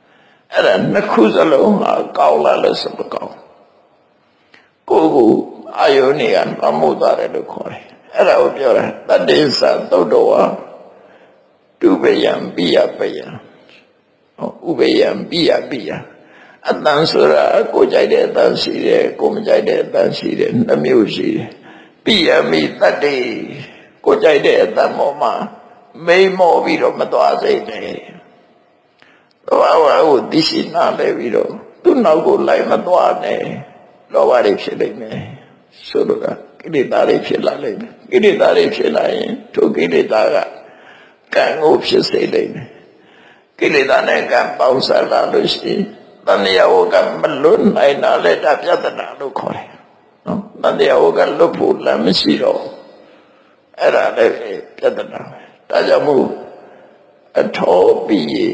အဲ့ဒါနှစ်ခုစလုံးဟာကောင်းလာလို့ဆိုမကောင်းကိုယ်ကိုအာယုန်တွေကမမှုသွားတယ်လို့ခေါ်တယ်အဲ့ဒါကိုပြောတာတတ္တိသသုတ်တော်ဝတုပယံပိယပယံဥပယံပိယပိယအတန်ဆိုတာကိုကြိုက်တဲ့အတန်ရှိတယ်ကိုမကြိုက်တဲ့အတန်ရှိတယ်နှမျိုးရှိတယ်ပိယမိတတ္တိကိုကြိုက်တဲ့အတန်ပေါ်မှာမိမောပြီးတော့မသွားစိတ်နဲ့လောဘကိုသိရှိနာလဲပြီးတော့သူ့နောက်ကိုလိုက်မသွားနဲ့လောဘတွေဖြစ်လိမ့်မယ်ဆိုလိုတာကိလေသာတွေဖြစ်လာလိမ့်မယ်ကိလေသာတွေဖြစ်လာရင်ထိုကိလေသာကကံကိုဖြစ်စေလိမ့်မယ်ကိလေသာနဲ့ကံပေါင်းစပ်လာလို့ရှိရင်တဏှာဝကမလွတ်နိုင်တာလည်းဒါပြဿနာလို့ခေါ်တယ်နော်တဏှာဝကလွတ်ဖို့လည်းမရှိတော့အဲ့ဒါလည်းပြဿနာပဲဒါကြောင့်မို့အထောပြီး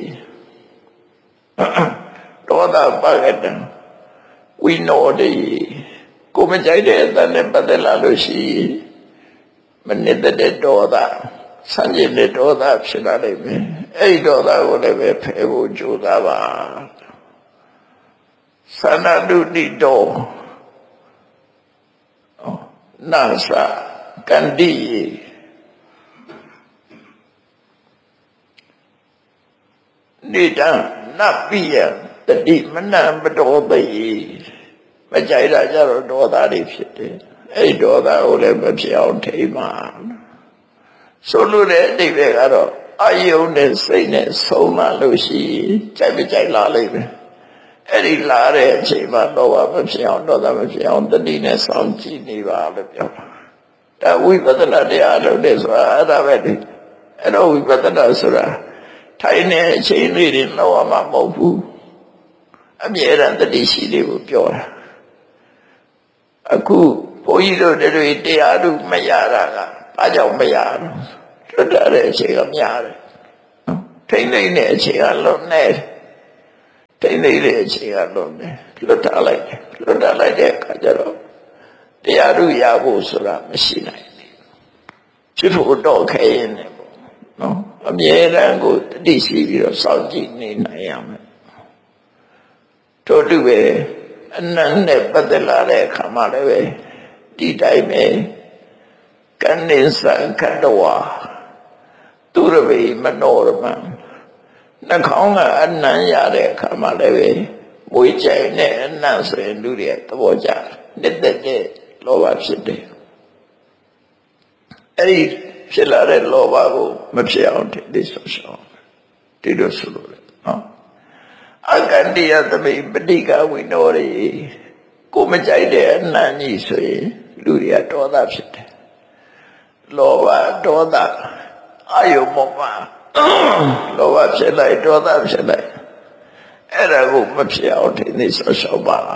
ဒေါသပါကတံဝိနောတိကိုမကြိုက်တဲ့အတန်နဲ့ပတ်သက်လာလို့ရှိရင်မနစ်တဲ့ဒေါသဆန့်ကျင်တဲ့ဒေါသဖြစ်လာလိမ့်မယ်အဲ့ဒီဒေါသကိုလည်းပဲဖယ်ဖို့ကြိုးစားပါသနတုတိတောနာသကန္တိနေတံနပိယတတိမနံပတောတိမကြိုက်တာကြတော့ဒေါသတွေဖြစ်တယ်အဲ့ဒီဒေါသကိုလည်းမဖြစ်အောင်ထိမှာဆိုလိုတဲ့အဓိပ္ပာယ်ကတော့အာယုန်နဲ့စိတ်နဲ့ဆုံးမလို့ရှိရင်ကြိုက်မကြိုက်လာလိမ့်မယ်အဲ့ဒီလာတဲ့အချိန်မှာလောဘမဖြစ်အောင်ဒေါသမဖြစ်အောင်တတိနဲ့စောင့်ကြည့်နေပါလို့ပြောတာဒါဝိပဿနာတရားလုပ်တယ်ဆိုတာအဲ့ဒါပဲလေအဲ့တော့ဝိပဿနာဆိုတာထိုင်နေအချိန်လေးတွေလောက်ရမှာမဟုတ်ဘူးအမြဲတမ်းတတိရှိလေးကိုပြောတာအခုဘုန်းကြီးတို့တွေတရားတို့မရတာကဘာကြောင့်မရတော့လွတ်တဲ့အချိန်ကများတယ်ထိမ့်နေတဲ့အချိန်ကလွတ်နေတယ်ထိမ့်နေတဲ့အချိန်ကလွတ်နေလွတ်ထားလိုက်တယ်လွတ်ထားလိုက်တဲ့အခါကျတော့တရားတို့ရဖို့ဆိုတာမရှိနိုင်ဘူးဖြစ်ဖို့တော့ခဲရင်လည်းပေါ့နော်အမြဲတမ်းကိုတတိရှိပြီးတော့စောင့်ကြည့်နေနိုင်ရမယ်ထို့တူပဲအနန္တနဲ့ပတ်သက်လာတဲ့အခါမှလည်းပဲဒီတိုင်းပဲကန္နိသံခတ္တဝါသူရဝေမနောရမနှာခေါင်းကအနံ့ရတဲ့အခါမှလည်းပဲမွေးကြိုင်နဲ့အနံ့ဆိုရင်လူတွေသဘောကျနှစ်သက်တဲ့လောဘဖြစ်တယ်အဲ့ဒီဖြစ်လာတဲ့လောဘကိုမဖြစ်အောင်ဒီဆိုရှောင်းဒီလိုဆိုလို့နော်အကန္တိယသမိပဋိကဝိနောရိကိုမကြိုက်တဲ့အနံ့ကြီးဆိုရင်လူတွေကဒေါသဖြစ်တယ်လောဘဒေါသအာယုံပေါ်မှာလောဘဖြစ်လိုက်ဒေါသဖြစ်လိုက်အဲ့ဒါကိုမဖြစ်အောင်ထိနေဆောက်ရှောက်ပါ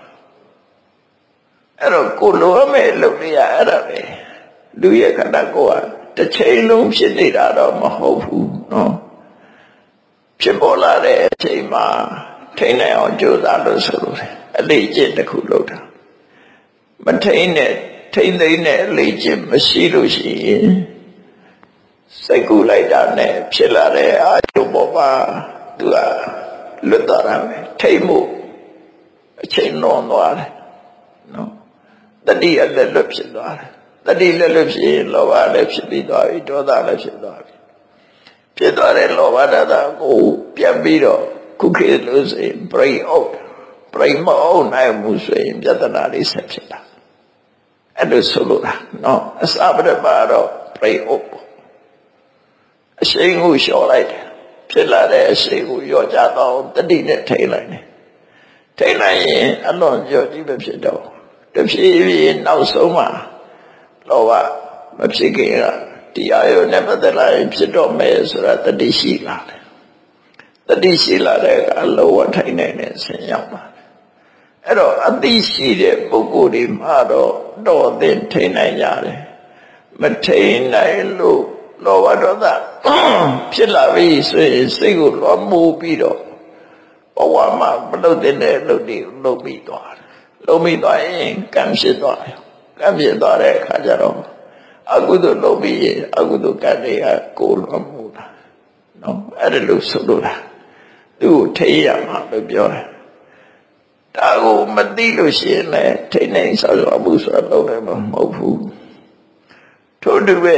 အဲ့တော့ကိုလိုအမဲ့လုပ်ရအဲ့ဒါပဲလူရဲ့ခန္ဓာကိုယ်ကတစ်ချိန်လုံးဖြစ်နေတာတော့မဟုတ်ဘူးနော်ဖြစ်ပေါ်လာတဲ့အချိန်မှာထိနေအောင်ကြိုးစားလို့ဆိုလို့အလေးကျင့်တစ်ခုလုပ်တာမထိန်နဲ့ထိန်သိမ့်နဲ့အလေးကျင့်မရှိလို့ရှိရင်စိတ်ကူးလိုက်တာနဲ့ဖြစ်လာတဲ့အာယုပေါ်မှာသူကလွတ်သွားတာပဲထိတ်မှုအချိန်လွန်သွားတယ်နော်တတိအလက်လွတ်ဖြစ်သွားတယ်တတိလက်လွတ်ဖြစ်ရင်လောဘလည်းဖြစ်ပြီးသွားပြီဒေါသလည်းဖြစ်သွားပြီဖြစ်သွားတဲ့လောဘဒေါသကိုပြန်ပြီးတော့ခုခေတ်လို့ဆိုရင်ပြိအောင်ပြိမအောင်နိုင်မှုဆိုရင်ပြဿနာလေးဆက်ဖြစ်တာအဲ့လိုဆိုလို့လားနော်အစပဒပါတော့ပြိအောင်အရှိန်ကိုလျှော့လိုက်တယ်ဖြစ်လာတဲ့အရှိန်ကိုရောကြတော့တတိနဲ့ထိလိုက်တယ်ထိလိုက်ရင်အလွန်ကြောကြီးပဲဖြစ်တော့တဖြည်းဖြည်းနောက်ဆုံးမှာလောဘမဖြစ်ခင်ကတရားရုံနဲ့ပတ်သက်လာရင်ဖြစ်တော့မယ်ဆိုတာတတိရှိလာတယ်တတိရှိလာတဲ့အခါလောဘထိုင်နေတဲ့ဆင်ရောက်လာတယ်အဲ့တော့အသိရှိတဲ့ပုဂ္ဂိုလ်တွေမှာတော့တော်သင်ထိနိုင်ကြတယ်မထိနိုင်လို့လောဘဒေါသဖြစ်လာပြီဆိုရင်စိတ်ကိုလွှမ်းမိုးပြီးတော့ဘဝမှာမလုပ်တဲ့လုပ်တွေလုပ်ပြီးသွားတယ်လုပ်ပြီးသွားရင်ကံဖြစ်သွားတယ်ကံဖြစ်သွားတဲ့အခါကျတော့အကုသိုလ်လုပ်ပြီးရင်အကုသိုလ်ကံတွေကကိုယ်လွှမ်းမိုးတာနော်အဲ့ဒါလို့ဆိုလို့လားသူ့ကိုထိရမှာလို့ပြောတယ်ဒါကိုမသိလို့ရှိရင်လည်းထိနေဆောက်ရမှုဆိုတော့လည်းမဟုတ်ဘူးထို့တူပဲ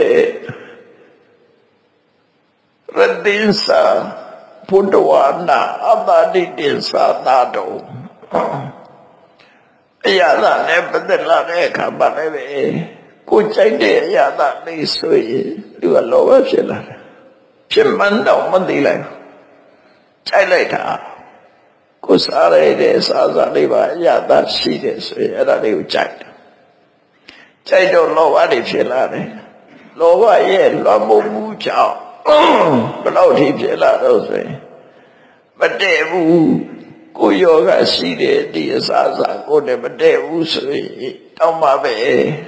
ရတင်စာဘုဒ္ဓဝါနာအတ္တိတင်စာသာတော်အရာသာနဲ့ပတ်သက်လာတဲ့အခါမှာလည်းပဲကိုကြိုက်တဲ့အရာသာလေးဆိုရင်သူကလောဘဖြစ်လာတယ်ဖြစ်မှန်းတော့မသိလိုက်ဘူးကြိုက်လိုက်တာကိုစားရတဲ့စားစားလေးပါအရာသာရှိတယ်ဆိုရင်အဲ့ဒါလေးကိုကြိုက်တယ်ကြိုက်တော့လောဘတွေဖြစ်လာတယ်လောဘရဲ့လွှမ်းမိုးမှုကြောင့်ဘယ်လောက်ထိဖြစ်လာတော့ဆိုရင်မတည့်ဘူးကိုယောဂရှိတဲ့ဒီအစားအစာကိုလည်းမတည့်ဘူးဆိုရင်တောင်းပါပဲ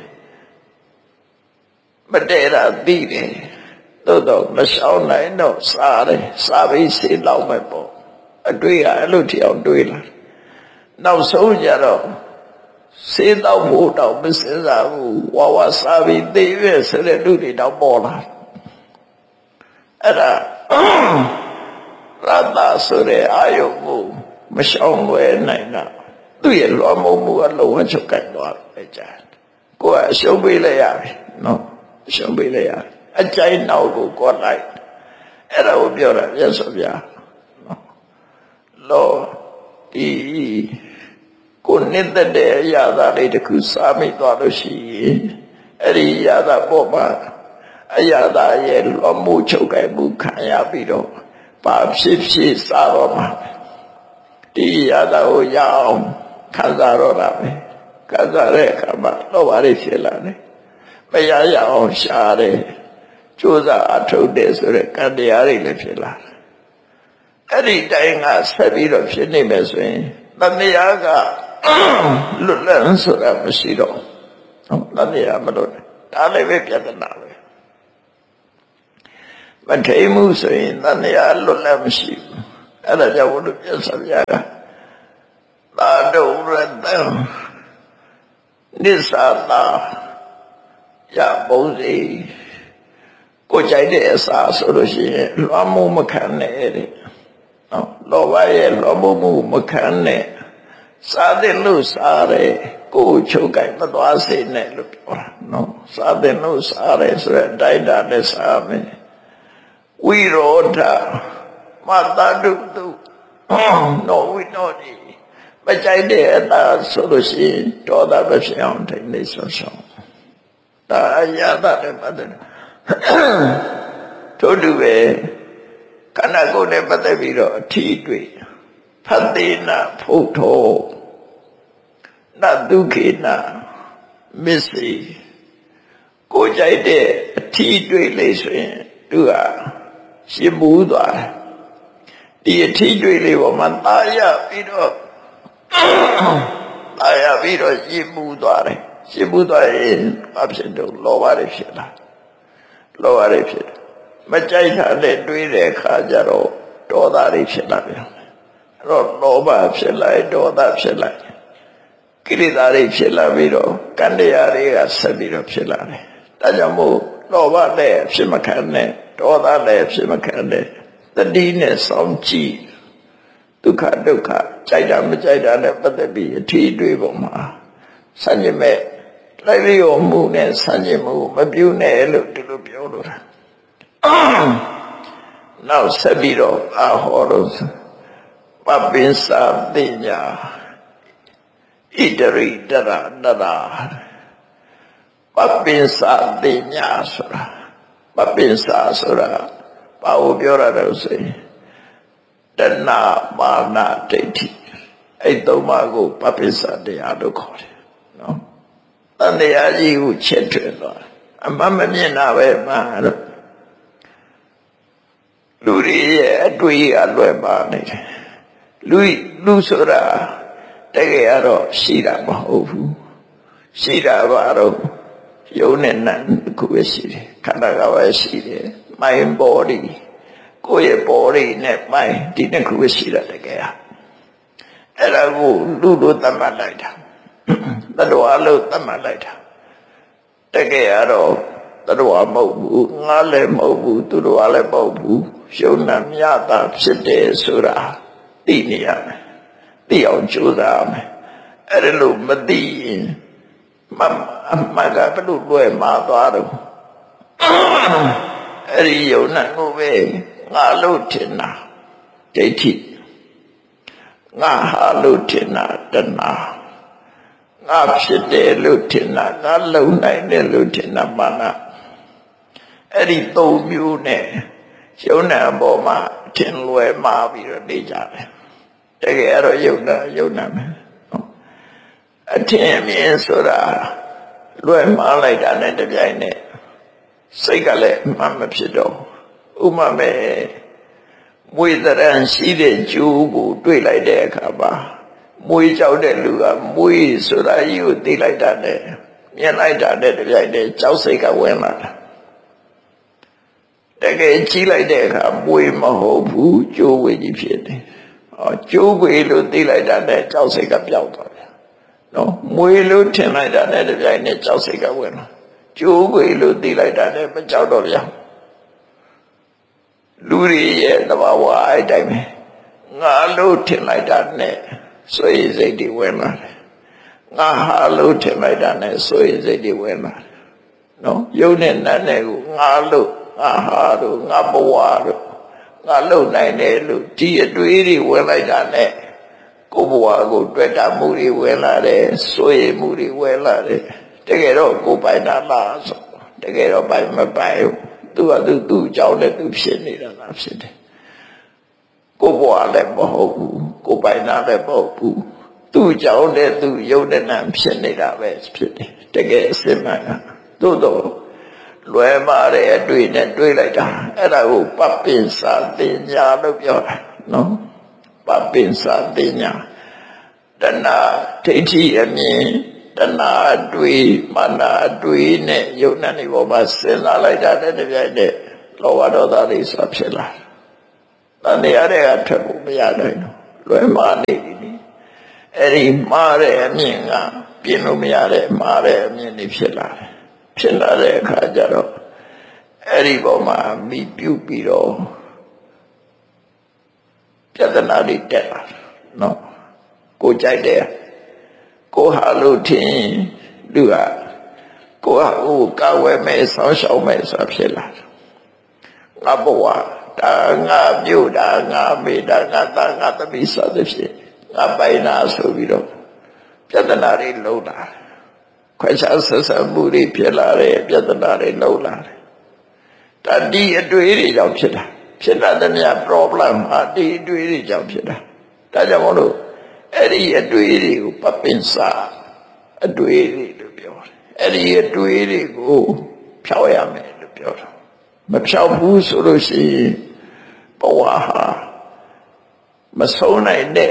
မတည့်တာသိတယ်သို့တော့မရှောင်နိုင်တော့စားတယ်စားပြီးစေလောက်မဲ့ပေါ့အတွေ့ရအဲ့လိုထအောင်တွေးလာနောက်ဆုံးကြတော့စေတော့ဖို့တော့မစင်စားဘူးဝါဝါစားပြီးသိရွယ်ဆိုတဲ့လူတွေတော့ပေါ်လာအဲ့ဒါရတ္တဆိုတဲ့အာယုကိုမရှောင်လွယ်နိုင်တာသူ့ရဲ့လွှမ်းမိုးမှုကလုံးဝချုပ်ကိုက်သွားတယ်ကြာကိုယ်ကအရှုံးပေးလိုက်ရပြီနော်အရှုံးပေးလိုက်ရအကြိုက်နောက်ကိုကောက်လိုက်အဲ့ဒါကိုပြောတာမြတ်စွာဘုရားနော်လောဒီကိုနှစ်သက်တဲ့အရာသာလေးတစ်ခုစားမိသွားလို့ရှိရင်အဲ့ဒီအရာသာပေါ်မှာအရာသာရဲ့လွှမ်းမိုးချုပ်ကိုက်မှုခံရပြီးတော့ဘာဖြစ်ဖြစ်စားတော့မှာဒီအရာသာကိုရအောင်ခံစားတော့တာပဲခံစားတဲ့အခါမှာလောဘတွေဖြစ်လာတယ်မရရအောင်ရှာတယ်ကြိုးစားအထုတ်တယ်ဆိုတဲ့ကံတရားတွေလည်းဖြစ်လာတယ်အဲ့ဒီတိုင်းကဆက်ပြီးတော့ဖြစ်နေမယ်ဆိုရင်တဏှာကလွတ်လပ်ဆိုတာမရှိတော့ဟုတ်တဏှာမလွတ်ဒါလည်းပဲပြဿနာပဲမထိမှုဆိုရင်တဏှာလွတ်လပ်မရှိဘူးအဲ့ဒါကြောင့်ဘုရားပြဆရာကသာဒုရတံနိစ္စတာရပုံစီကိုကြိုက်တဲ့အစာဆိုလို့ရှိရင်လွှမ်းမိုးမခံနဲ့တဲ့နော်လောဘရဲ့လွှမ်းမိုးမှုမခံနဲ့စားတဲ့လို့စားတယ်ကိုယ်ချုပ်ကြိုက်မသွားစေနဲ့လို့ပြောတာနော်စားတဲ့လို့စားတယ်ဆိုတဲ့တိုက်တာနဲ့စားမယ်ဝိရောဓမတတုတုနောဝိနောတိမကြိုက်တဲ့အတာဆိုလို့ရှိရင်ဒေါသမဖြစ်အောင်ထိနေဆောဆောင်ဒါအရာတဲ့ပတ်သက်ထို့တူပဲခန္ဓာကိုယ်နဲ့ပတ်သက်ပြီးတော့အထီးတွေ့ဖတ်တိနာဖုတ်ထောနဒုခေနမစ္စေကိုကြိုက်တဲ့အထီးတွေ့လေးဆိုရင်သူကရှင်းမှုသွားတယ်ဒီအထီးတွေ့လေးပေါ်မှာတာရပြီးတော့တာရပြီးတော့ရှင်းမှုသွားတယ်ရှင်းမှုသွားရင်ဘာဖြစ်တော့လောဘတွေဖြစ်လာလောဘတွေဖြစ်တယ်မကြိုက်တာနဲ့တွေးတဲ့အခါကျတော့ဒေါသတွေဖြစ်လာပြန်အဲ့တော့လောဘဖြစ်လိုက်ဒေါသဖြစ်လိုက်ကိလေသာတွေဖြစ်လာပြီးတော့ကံတရားတွေကဆက်ပြီးတော့ဖြစ်လာတယ်ဒါကြောင့်မို့လောဘနဲ့ဖြစ်မခံနဲ့ဒေါသနဲ့ဖြစ်မခံနဲ့တတိနဲ့စောင့်ကြည့်ဒုက္ခဒုက္ခကြိုက်တာမကြိုက်တာနဲ့ပတ်သက်ပြီးအထီးတွေးပုံမှာဆန့်ကျင်မဲ့လိုက်လျော်မှုနဲ့ဆန့်ကျင်မှုမပြုနဲ့လို့ဒီလိုပြောလို့တာနောက်ဆက်ပြီးတော့အာဟောလို့ပပိစ္ဆာတိညာဣတရိတရတရာပပိစ္ဆာတိညာဆိုတာပပိစ္ဆာဆိုတာဘာကိုပြောရတော့ဆိုရင်တဏမာနဒိဋ္ဌိအဲ့သုံးပါးကိုပပိစ္ဆာတရားလို့ခေါ်တယ်နော်တန်တရားကြီးကိုချက်ထွင်သွားအမှန်မမြင်တာပဲမှာတော့လူတွေရဲ့အတွေ့အလွယ်ပါနေတယ်လူလူဆိုတာတကယ်တော့ရှိတာမဟုတ်ဘူးရှိတာဘာတော့ယုံနဲ့နံခုပဲရှိတယ်ခန္ဓာကပဲရှိတယ် mind body ကိုယ့်ရဲ့ body နဲ့ mind ဒီနှစ်ခုပဲရှိတာတကယ်အဲ့ဒါကိုလူတို့သတ်မှတ်လိုက်တာတတ္တဝါလို့သတ်မှတ်လိုက်တာတကယ်တော့တတ္တဝါမဟုတ်ဘူးငါလည်းမဟုတ်ဘူးသူတို့ကလည်းမဟုတ်ဘူးယုံနာမြတာဖြစ်တယ်ဆိုတာသိနေရမယ်သိအောင်ကြိုးစားရမယ်အဲ့ဒါလို့မသိရင်မမကဘလို့လွယ်မှာသွားတော့အဲ့ဒီယုံနာကိုပဲငါလို့ထင်တာဒိဋ္ဌိငါဟာလို့ထင်တာတဏှာငါဖြစ်တယ်လို့ထင်တာငါလုံနိုင်တယ်လို့ထင်တာမာနအဲ့ဒီသုံးမျိုးနဲ့ယုံနာပေါ်မှာထင်လွယ်မှာပြီးတော့နေကြတယ်တကယ်တော့ယုံနာယုံနာမယ်အထင်မြင်ဆိုတာလွယ်မှားလိုက်တာနဲ့တပြိုင်နက်စိတ်ကလည်းအမှန်မဖြစ်တော့ဥမာမဲ့မွေတရံရှိတဲ့ကျိုးကိုတွေ့လိုက်တဲ့အခါမှာမွေကြောက်တဲ့လူကမွေဆိုတာကြီးကိုသိလိုက်တာနဲ့မြင်လိုက်တာနဲ့တပြိုင်နက်ကြောက်စိတ်ကဝင်လာတာတကယ်ကြီးလိုက်တဲ့အခါမွေမဟုတ်ဘူးကျိုးဝေကြီးဖြစ်တယ်ဟောကျိုးဝေလို့သိလိုက်တာနဲ့ကြောက်စိတ်ကပျောက်သွားတယ်နော်မွေလို့ထင်လိုက်တာနဲ့တပြိုင်နက်ကြောက်စိတ်ကဝင်လာကျိုးဝေလို့သိလိုက်တာနဲ့မကြောက်တော့ဗျာလူတွေရဲ့သဘာဝအဲ့တိုင်းပဲငါလို့ထင်လိုက်တာနဲ့ဆိုရင်စိတ်တွေဝင်လာတယ်ငါဟာလို့ထင်လိုက်တာနဲ့ဆိုရင်စိတ်တွေဝင်လာတယ်နော်ယုံနဲ့နတ်နဲ့ကိုငါလို့ငါဟာလို့ငါဘဝလို့ငါလုံနိုင်တယ်လို့ဒီအတွေးတွေဝင်လိုက်တာနဲ့ကိုယ်ဘဝကိုတွေ့တာမှုတွေဝင်လာတယ်ဆိုရင်မှုတွေဝင်လာတယ်တကယ်တော့ကိုယ်ပိုင်တာလားဆိုတကယ်တော့ပိုင်မပိုင်ဘူးသူကသူသူ့အကြောင်းနဲ့သူဖြစ်နေတာလားဖြစ်တယ်ကိုယ်ဘဝလည်းမဟုတ်ဘူးကိုယ်ပိုင်တာလည်းမဟုတ်ဘူးသူ့အကြောင်းနဲ့သူယုံတဲ့နာဖြစ်နေတာပဲဖြစ်တယ်တကယ်အစစ်မှန်ကသို့တော့လွယ်မာတဲ့အတွေ့နဲ့တွေးလိုက်တာအဲ့ဒါကိုပပင်စာတင်ညာလို့ပြောတာနော်ပပင်စာတင်ညာတဏှာဒိဋ္ဌိအမြင်တဏှာအတွေ့မာနအတွေ့နဲ့ယုံနာနေပေါ်မှာစဉ်းစားလိုက်တာတဲ့တပြိုင်တည်းလောဘဒေါသတွေဆိုဖြစ်လာတန်တရားတွေကထွက်ဖို့မရနိုင်ဘူးလွယ်မာနေပြီအဲ့ဒီမှားတဲ့အမြင်ကပြင်လို့မရတဲ့မှားတဲ့အမြင်တွေဖြစ်လာတယ်ဖြစ်လာတဲ့အခါကျတော့အဲ့ဒီပေါ်မှာမိပြုတ်ပြီးတော့ပြဿနာတွေတက်လာနော်ကိုကြိုက်တယ်ကိုဟာလို့ထင်လူကကိုဟာကိုကောက်ဝဲမဲ့ဆောင်းရှောင်းမဲ့ဆိုဖြစ်လာငါဘဝဒါငါပြုတ်တာငါမေတ္တာငါတာငါသမီးဆိုတဲ့ဖြစ်ငါပိုင်နာဆိုပြီးတော့ပြဿနာတွေလုံးလာခွဲခြားဆက်ဆံမှုတွေဖြစ်လာတယ်ပြဿနာတွေလုံးလာတယ်ဒါဒီအတွေ့အကြုံဖြစ်တာဖြစ်လာတဲ့များ problem ဟာဒီအတွေ့အကြုံဖြစ်တာဒါကြောင့်မို့လို့အဲ့ဒီအတွေ့အကြုံကိုပပင်စာအတွေ့အကြုံလို့ပြောတယ်အဲ့ဒီအတွေ့အကြုံကိုဖြောက်ရမယ်လို့ပြောတာမဖြောက်ဘူးဆိုလို့ရှိရင်ဘဝဟာမဆုံးနိုင်တဲ့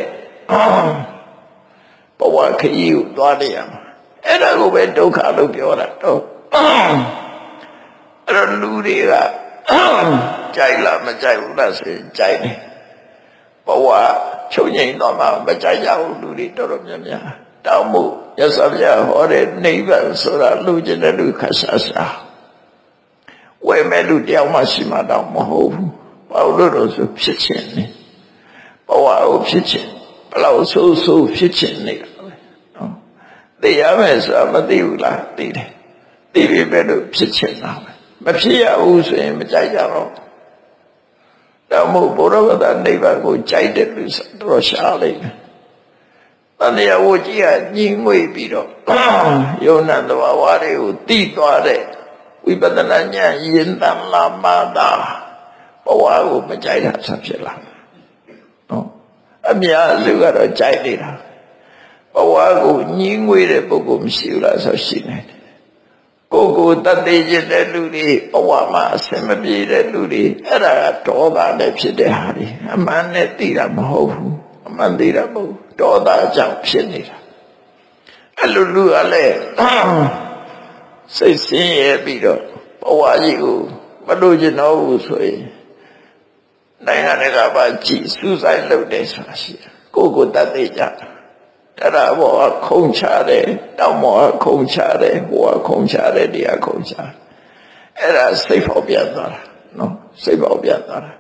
ဘဝခရီးကိုသွားနေရမှာအဲ့ဒါကိုပဲဒုက္ခလို့ပြောတာတော့အဲ့တော့လူတွေကကြိုက်လားမကြိုက်ဘူးလားဆိုရင်ကြိုက်တယ်ဘဝချုပ်ငြိမ်တော့မှမကြိုက်ကြဘူးလူတွေတော်တော်များများတောင်းမှုရသဗျာဟောတဲ့နိဗ္ဗာန်ဆိုတာလူကျင်တဲ့လူခါရှာရှာဝယ်မဲ့လူတယောက်မှရှိမှတော့မဟုတ်ဘူးဘာလို့လို့ဆိုဖြစ်ခြင်းနေဘဝကိုဖြစ်ခြင်းဘလောက်ဆိုးဆိုးဖြစ်ခြင်းနေတာပဲနော်သိရမယ်ဆိုတာမသိဘူးလားသိတယ်သိပြီပဲလို့ဖြစ်ခြင်းတာပဲမဖြစ်ရဘူးဆိုရင်မကြိုက်ကြတော့တော့မို့ဘုရားဝတ္တနိဗ္ဗာန်ကိုကြိုက်တဲ့လူဆိုတော့ရှားလိုက်တယ်တန်တရားဝကြီးကညီငွေပြီးတော့ယုံနာသဘာဝတွေကိုသိသွားတဲ့ဝိပဿနာဉာဏ်ယဉ်တန်လာမှသာဘဝကိုမကြိုက်တာဆက်ဖြစ်လာနော်အများလူကတော့ကြိုက်နေတာဘဝကိုညီငွေတဲ့ပုဂ္ဂိုလ်မရှိဘူးလားဆိုရှိနေတယ်ကိုယ်ကိုတတ်သိခြင်းတဲ့လူတွေဘဝမှာအစင်မပြေတဲ့လူတွေအဲ့ဒါကဒေါသနဲ့ဖြစ်တဲ့ဟာတွေအမှန်နဲ့သိတာမဟုတ်ဘူးအမှန်သိတာမဟုတ်ဒေါသကြောင့်ဖြစ်နေတာအဲ့လိုလူကလည်းစိတ်ဆင်းရဲပြီးတော့ဘဝကြီးကိုမလို့ကျင်တော့ဘူးဆိုရင်နိုင်ငံတကာဘာကြည်စူးစိုက်လုပ်တယ်ဆိုတာရှိတယ်ကိုယ်ကိုတတ်သိကြအဲ့ဒါဘောခုံချတယ်တောင်းမောခုံချတယ်ဟိုကခုံချတယ်တရားခုံချအဲ့ဒါစိတ်ဖောက်ပြန်သွားတာနော်စိတ်ဖောက်ပြန်သွားတာ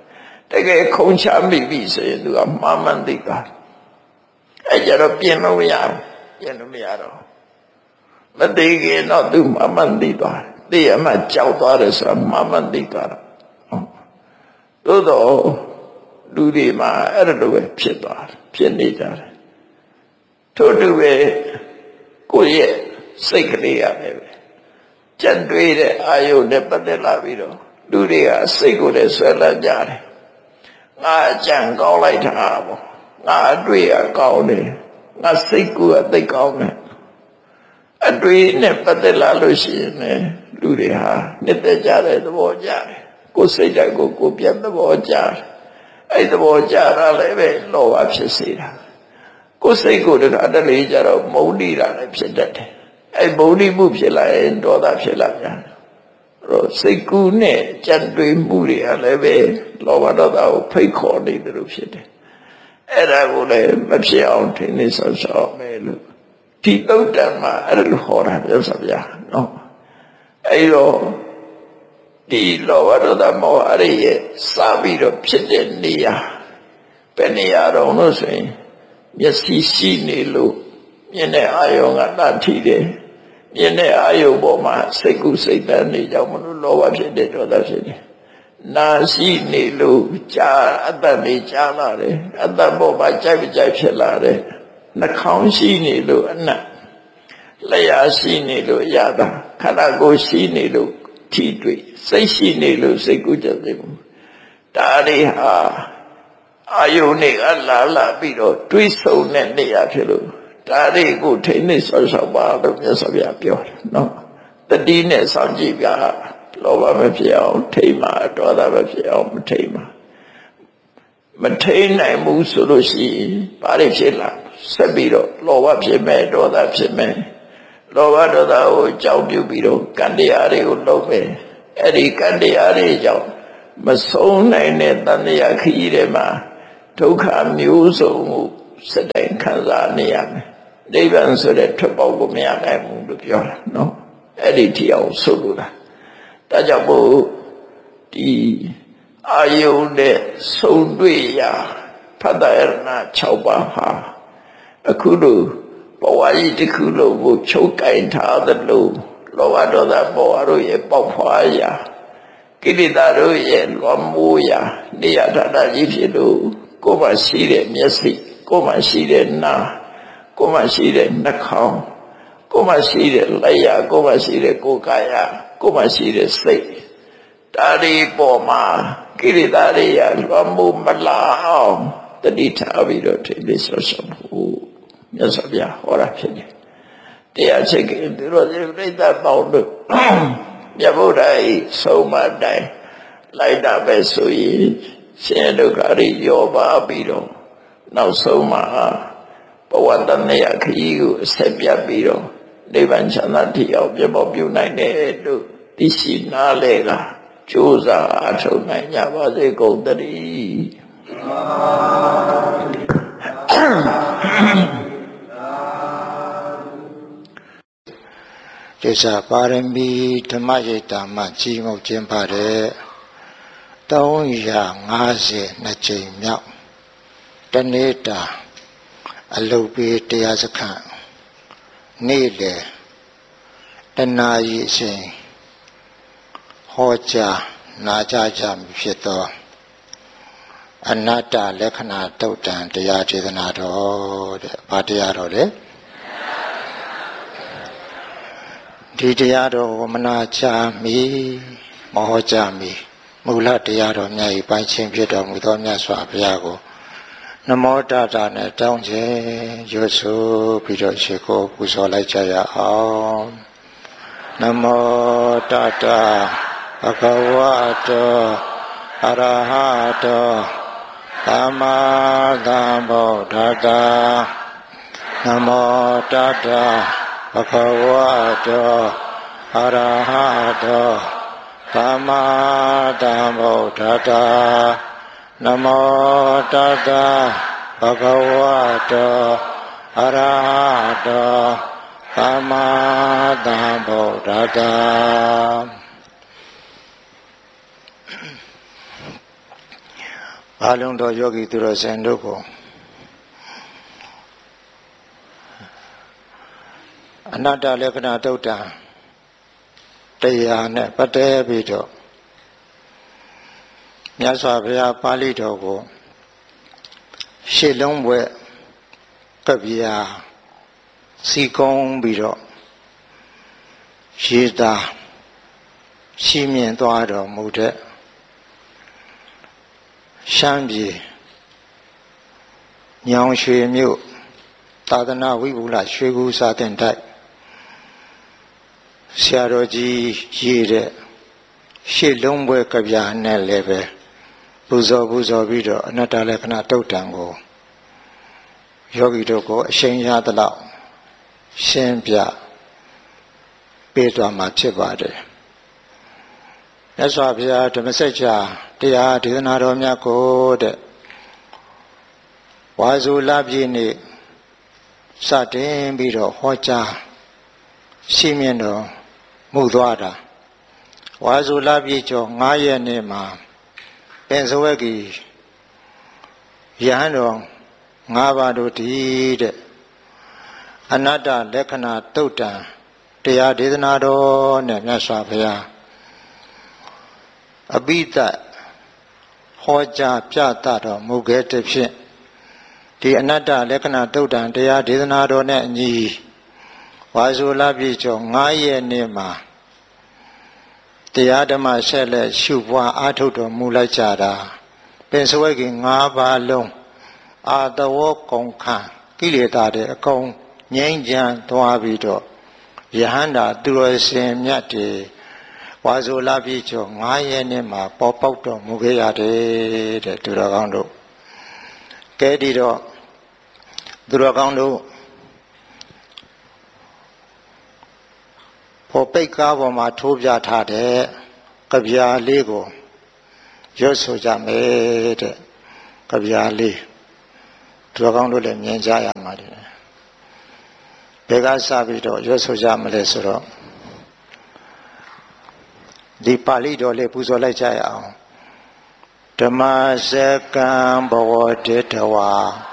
တကယ်ခုံချမိပြီဆိုရင်သူကမှားမှန်းသိသွားအဲကြတော့ပြင်လို့မရဘူးပြင်လို့မရတော့မသိခင်တော့သူမှားမှန်းသိသွားသိရမှကြောက်သွားတယ်ဆိုတာမှားမှန်းသိသွားတော့သို့တော့လူတွေမှာအဲ့လိုပဲဖြစ်သွားတယ်ဖြစ်နေကြတယ်ထို့တူပဲကိုယ့်ရဲ့စိတ်ကလေးရတယ်ပဲကြံတွေးတဲ့အာယုနဲ့ပတ်သက်လာပြီးတော့လူတွေကစိတ်ကိုလည်းဆွဲလန်းကြတယ်ငါအကြံကောင်းလိုက်တာပေါ့ငါအတွေ့အကောင်းတယ်ငါစိတ်ကိုအသိကောင်းတယ်အတွေ့နဲ့ပတ်သက်လာလို့ရှိရင်လည်းလူတွေဟာနှစ်သက်ကြတဲ့သဘောကြတယ်ကိုယ်စိတ်ဓာတ်ကိုကိုယ်ပြတ်သဘောကြတယ်အဲ့သဘောကြတာလည်းပဲလောဘဖြစ်စေတာကိုယ်စိတ်ကိုတခါတလေကြတော့မုန်းနေတာလည်းဖြစ်တတ်တယ်အဲ့မုန်းတိမှုဖြစ်လာရင်ဒေါသဖြစ်လာကြတယ်အဲ့တော့စိတ်ကူးနဲ့ကြံတွေးမှုတွေကလည်းပဲလောဘဒေါသကိုဖိတ်ခေါ်နေတယ်လို့ဖြစ်တယ်အဲ့ဒါကိုလည်းမဖြစ်အောင်ထင်နေဆောက်ရှောက်မယ်လို့ဒီတုတ်တံမှာအဲ့လိုဟောတာပြောစဗျာနော်အဲ့တော့ဒီလောဘဒေါသမောဟတွေရဲ့စပြီးတော့ဖြစ်တဲ့နေရာဘယ်နေရာတော့လို့ဆိုရင်မျက်စိရှိနေလို့မြင်တဲ့အာယုံကတတ်ထီတယ်မြင်တဲ့အာယုံပေါ်မှာစိတ်ကူးစိတ်တန်းနေကြောင့်မလို့လောဘဖြစ်တဲ့ဒေါသဖြစ်တယ်နာရှိနေလို့ကြားအတ္တနေကြားလာတယ်အတ္တပေါ်မှာကြိုက်ကြိုက်ဖြစ်လာတယ်နှာခေါင်းရှိနေလို့အနတ်လျှာရှိနေလို့ရတာခန္ဓာကိုယ်ရှိနေလို့ထီတွေ့စိတ်ရှိနေလို့စိတ်ကူးကြတယ်ဒါတွေဟာအာယုန်တွေကလာလာပြီးတော့တွေးဆုံတဲ့နေရာဖြစ်လို့ဒါတွေကိုထိနေဆောက်ရှောက်ပါလို့မြတ်စွာဘုရားပြောတယ်နော်တတိနဲ့စောင့်ကြည့်ပြလောဘမဖြစ်အောင်ထိမှဒေါသမဖြစ်အောင်မထိမှမထိနိုင်ဘူးဆိုလို့ရှိရင်ဘာတွေဖြစ်လာဆက်ပြီးတော့လောဘဖြစ်မယ်ဒေါသဖြစ်မယ်လောဘဒေါသကိုကြောက်ပြုပြီးတော့ကံတရားတွေကိုလုပ်မယ်အဲ့ဒီကံတရားတွေကြောင့်မဆုံးနိုင်တဲ့တဏှာခရီးတွေမှာဒုက္ခမျိုးစုံကိုစတဲ့ခံစားနေရမယ်နိဗ္ဗာန်ဆိုတဲ့ထွက်ပေါက်ကိုမရနိုင်ဘူးလို့ပြောတာနော်အဲ့ဒီထီအောင်ဆိုလိုတာဒါကြောင့်မို့ဒီအာယုန်နဲ့ဆုံတွေ့ရာဖတ်တာရဏ၆ပါးဟာအခုလိုဘဝကြီးတစ်ခုလုံးကိုချုပ်ကင်ထားသလိုလောဘဒေါသမောဟတို့ရဲ့ပေါက်ဖွာရာကိလေသာတို့ရဲ့လွန်မိုးရာနေရာဌာနကြီးဖြစ်လို့ကိုယ်မှရှိတဲ့မျက်စိကိုယ်မှရှိတဲ့နားကိုယ်မှရှိတဲ့နှာခေါင်းကိုယ်မှရှိတဲ့လက်ရကိုယ်မှရှိတဲ့ကိုယ်ကာယကိုယ်မှရှိတဲ့စိတ်ဒါဒီပေါ်မှာကိလေသာတွေရလွန်မိုးမလာအောင်တတိထားပြီးတော့ထိလေးဆော့ဆော့ဖို့မြတ်စွာဘုရားဟောတာဖြစ်တယ်တရားချက်ကသူတို့ပြိဿပေါင်းတို့မြတ်ဗုဒ္ဓ၏ဆုံးမတိုင်းလိုက်တာပဲဆိုရင်ရှင်ဒုက္ခတွေရောပါပြီးတော့နောက်ဆုံးမှာဘဝတဏှာခရီးကိုအဆက်ပြတ်ပြီးတော့နိဗ္ဗာန်ချမ်းသာတည်အောင်ပြမောပြုနိုင်တယ်လို့သိရှိနားလဲကကြိုးစားအထောက်နိုင်ကြပါစေကုန်သတည်းဒေသပါရမီဓမ္မရိပ်တာမှကြီးမုတ်ခြင်းပါတဲ့သုံးရာငါးสิบနှစ်ကြိမ်မြောက်တနေ့တာအလုတ်ပေးတရားစခန်းနေ့လေတနာရီအချိန်ဟောကြားနာကြားကြမည်ဖြစ်သောအနတ္တလက္ခဏာတုတ်တံတရားဒေသနာတော်တဲ့ဘာတရားတော်လဲဒီတရားတော်ဝမနာချမီမဟောကြမီမူလတရားတော်မြတ်၏ပိုင်းခြင်းဖြစ်တော်မူသောမြတ်စွာဘုရားကိုနမောတတနဲ့တောင်းခြင်းရွတ်ဆိုပြီးတော့ရှိခိုးပူဇော်လိုက်ကြရအောင်နမောတတဘဂဝတောအရဟတောသမ္မာသမ္ဗုဒ္ဓတ္တနမောတတဘဂဝတောအရဟတောသမ္မာသမ္ဗုဒ္ဓတ္တနမောတတဘဂဝတောအရဟတောသမ္မာသမ္ဗုဒ္ဓတ္တအားလုံးသောယောဂီသူတော်စင်တို့ကိုအနတ္တလက္ခဏာတုတ်တံတရားနဲ့ပတ်သက်ပြီးတော့မြတ်စွာဘုရားပါဠိတော်ကိုရှေ့လုံးဘွဲ့ကပ္ပယစီကုံးပြီးတော့ရေးသားရှိမြင်သွားတော်မူတဲ့ရှမ်းပြည်ညောင်ရွှေမြို့သာသနာဝိဘူလရွှေကူစာတင်တိုက်ဆရာတော်ကြီးရေးတဲ့ရှေ့လုံးဘွဲကဗျာနဲ့လည်းပဲပူဇော်ပူဇော်ပြီးတော့အနတ္တလက္ခဏာတုတ်တံကိုယောဂီတို့ကိုအရှိန်ရသလောက်ရှင်းပြပေးသွားမှာဖြစ်ပါတယ်မြတ်စွာဘုရားဓမ္မစကြာတရားဒေသနာတော်များကိုတဲ့ဝါဆိုလပြည့်နေ့စတင်ပြီးတော့ဟောကြားရှိမြင်တော်မူသွားတာဝါဆိုလပြည့်ကျော်၅ရက်နေ့မှာပင်စဝက်ကြီးယဟန်တော်၅ပါးတို့တည်းတဲ့အနတ္တလက္ခဏာတုတ်တံတရားဒေသနာတော်နဲ့မြတ်စွာဘုရားအပိဓာဟောကြားပြသတော်မူခဲ့တဲ့ဖြင့်ဒီအနတ္တလက္ခဏာတုတ်တံတရားဒေသနာတော်နဲ့အညီဝါဆိုလပြည့်ကျော်၅ရက်နေ့မှာတရားဓမ္မဆက်လက်ရှုပွားအားထုတ်တော်မူလိုက်ကြတာပင်စဝဲက၅ပါးလုံးအာတဝောကုန်ခံကိလေသာတွေအကုန်ငြိမ်းချမ်းသွားပြီးတော့ယဟန္တာသူတော်စင်မြတ်တွေဝါဆိုလပြည့်ကျော်၅ရက်နေ့မှာပေါ်ပေါက်တော်မူခဲ့ရတယ်တဲ့သူတော်ကောင်းတို့ကဲဒီတော့သူတော်ကောင်းတို့ပေါ်ပိတ်ကားပေါ်မှာထိုးပြထားတဲ့ကဗျာလေးကိုရွတ်ဆိုကြမယ်တဲ့ကဗျာလေးသူတော်ကောင်းတို့လည်းမြင်ကြရမှာတယ်ဘယ်ကစပြီးတော့ရွတ်ဆိုကြမလဲဆိုတော့ဒီပါဠိတော်လေးပူဇော်လိုက်ကြရအောင်ဓမ္မစကံဘဝတေတဝါ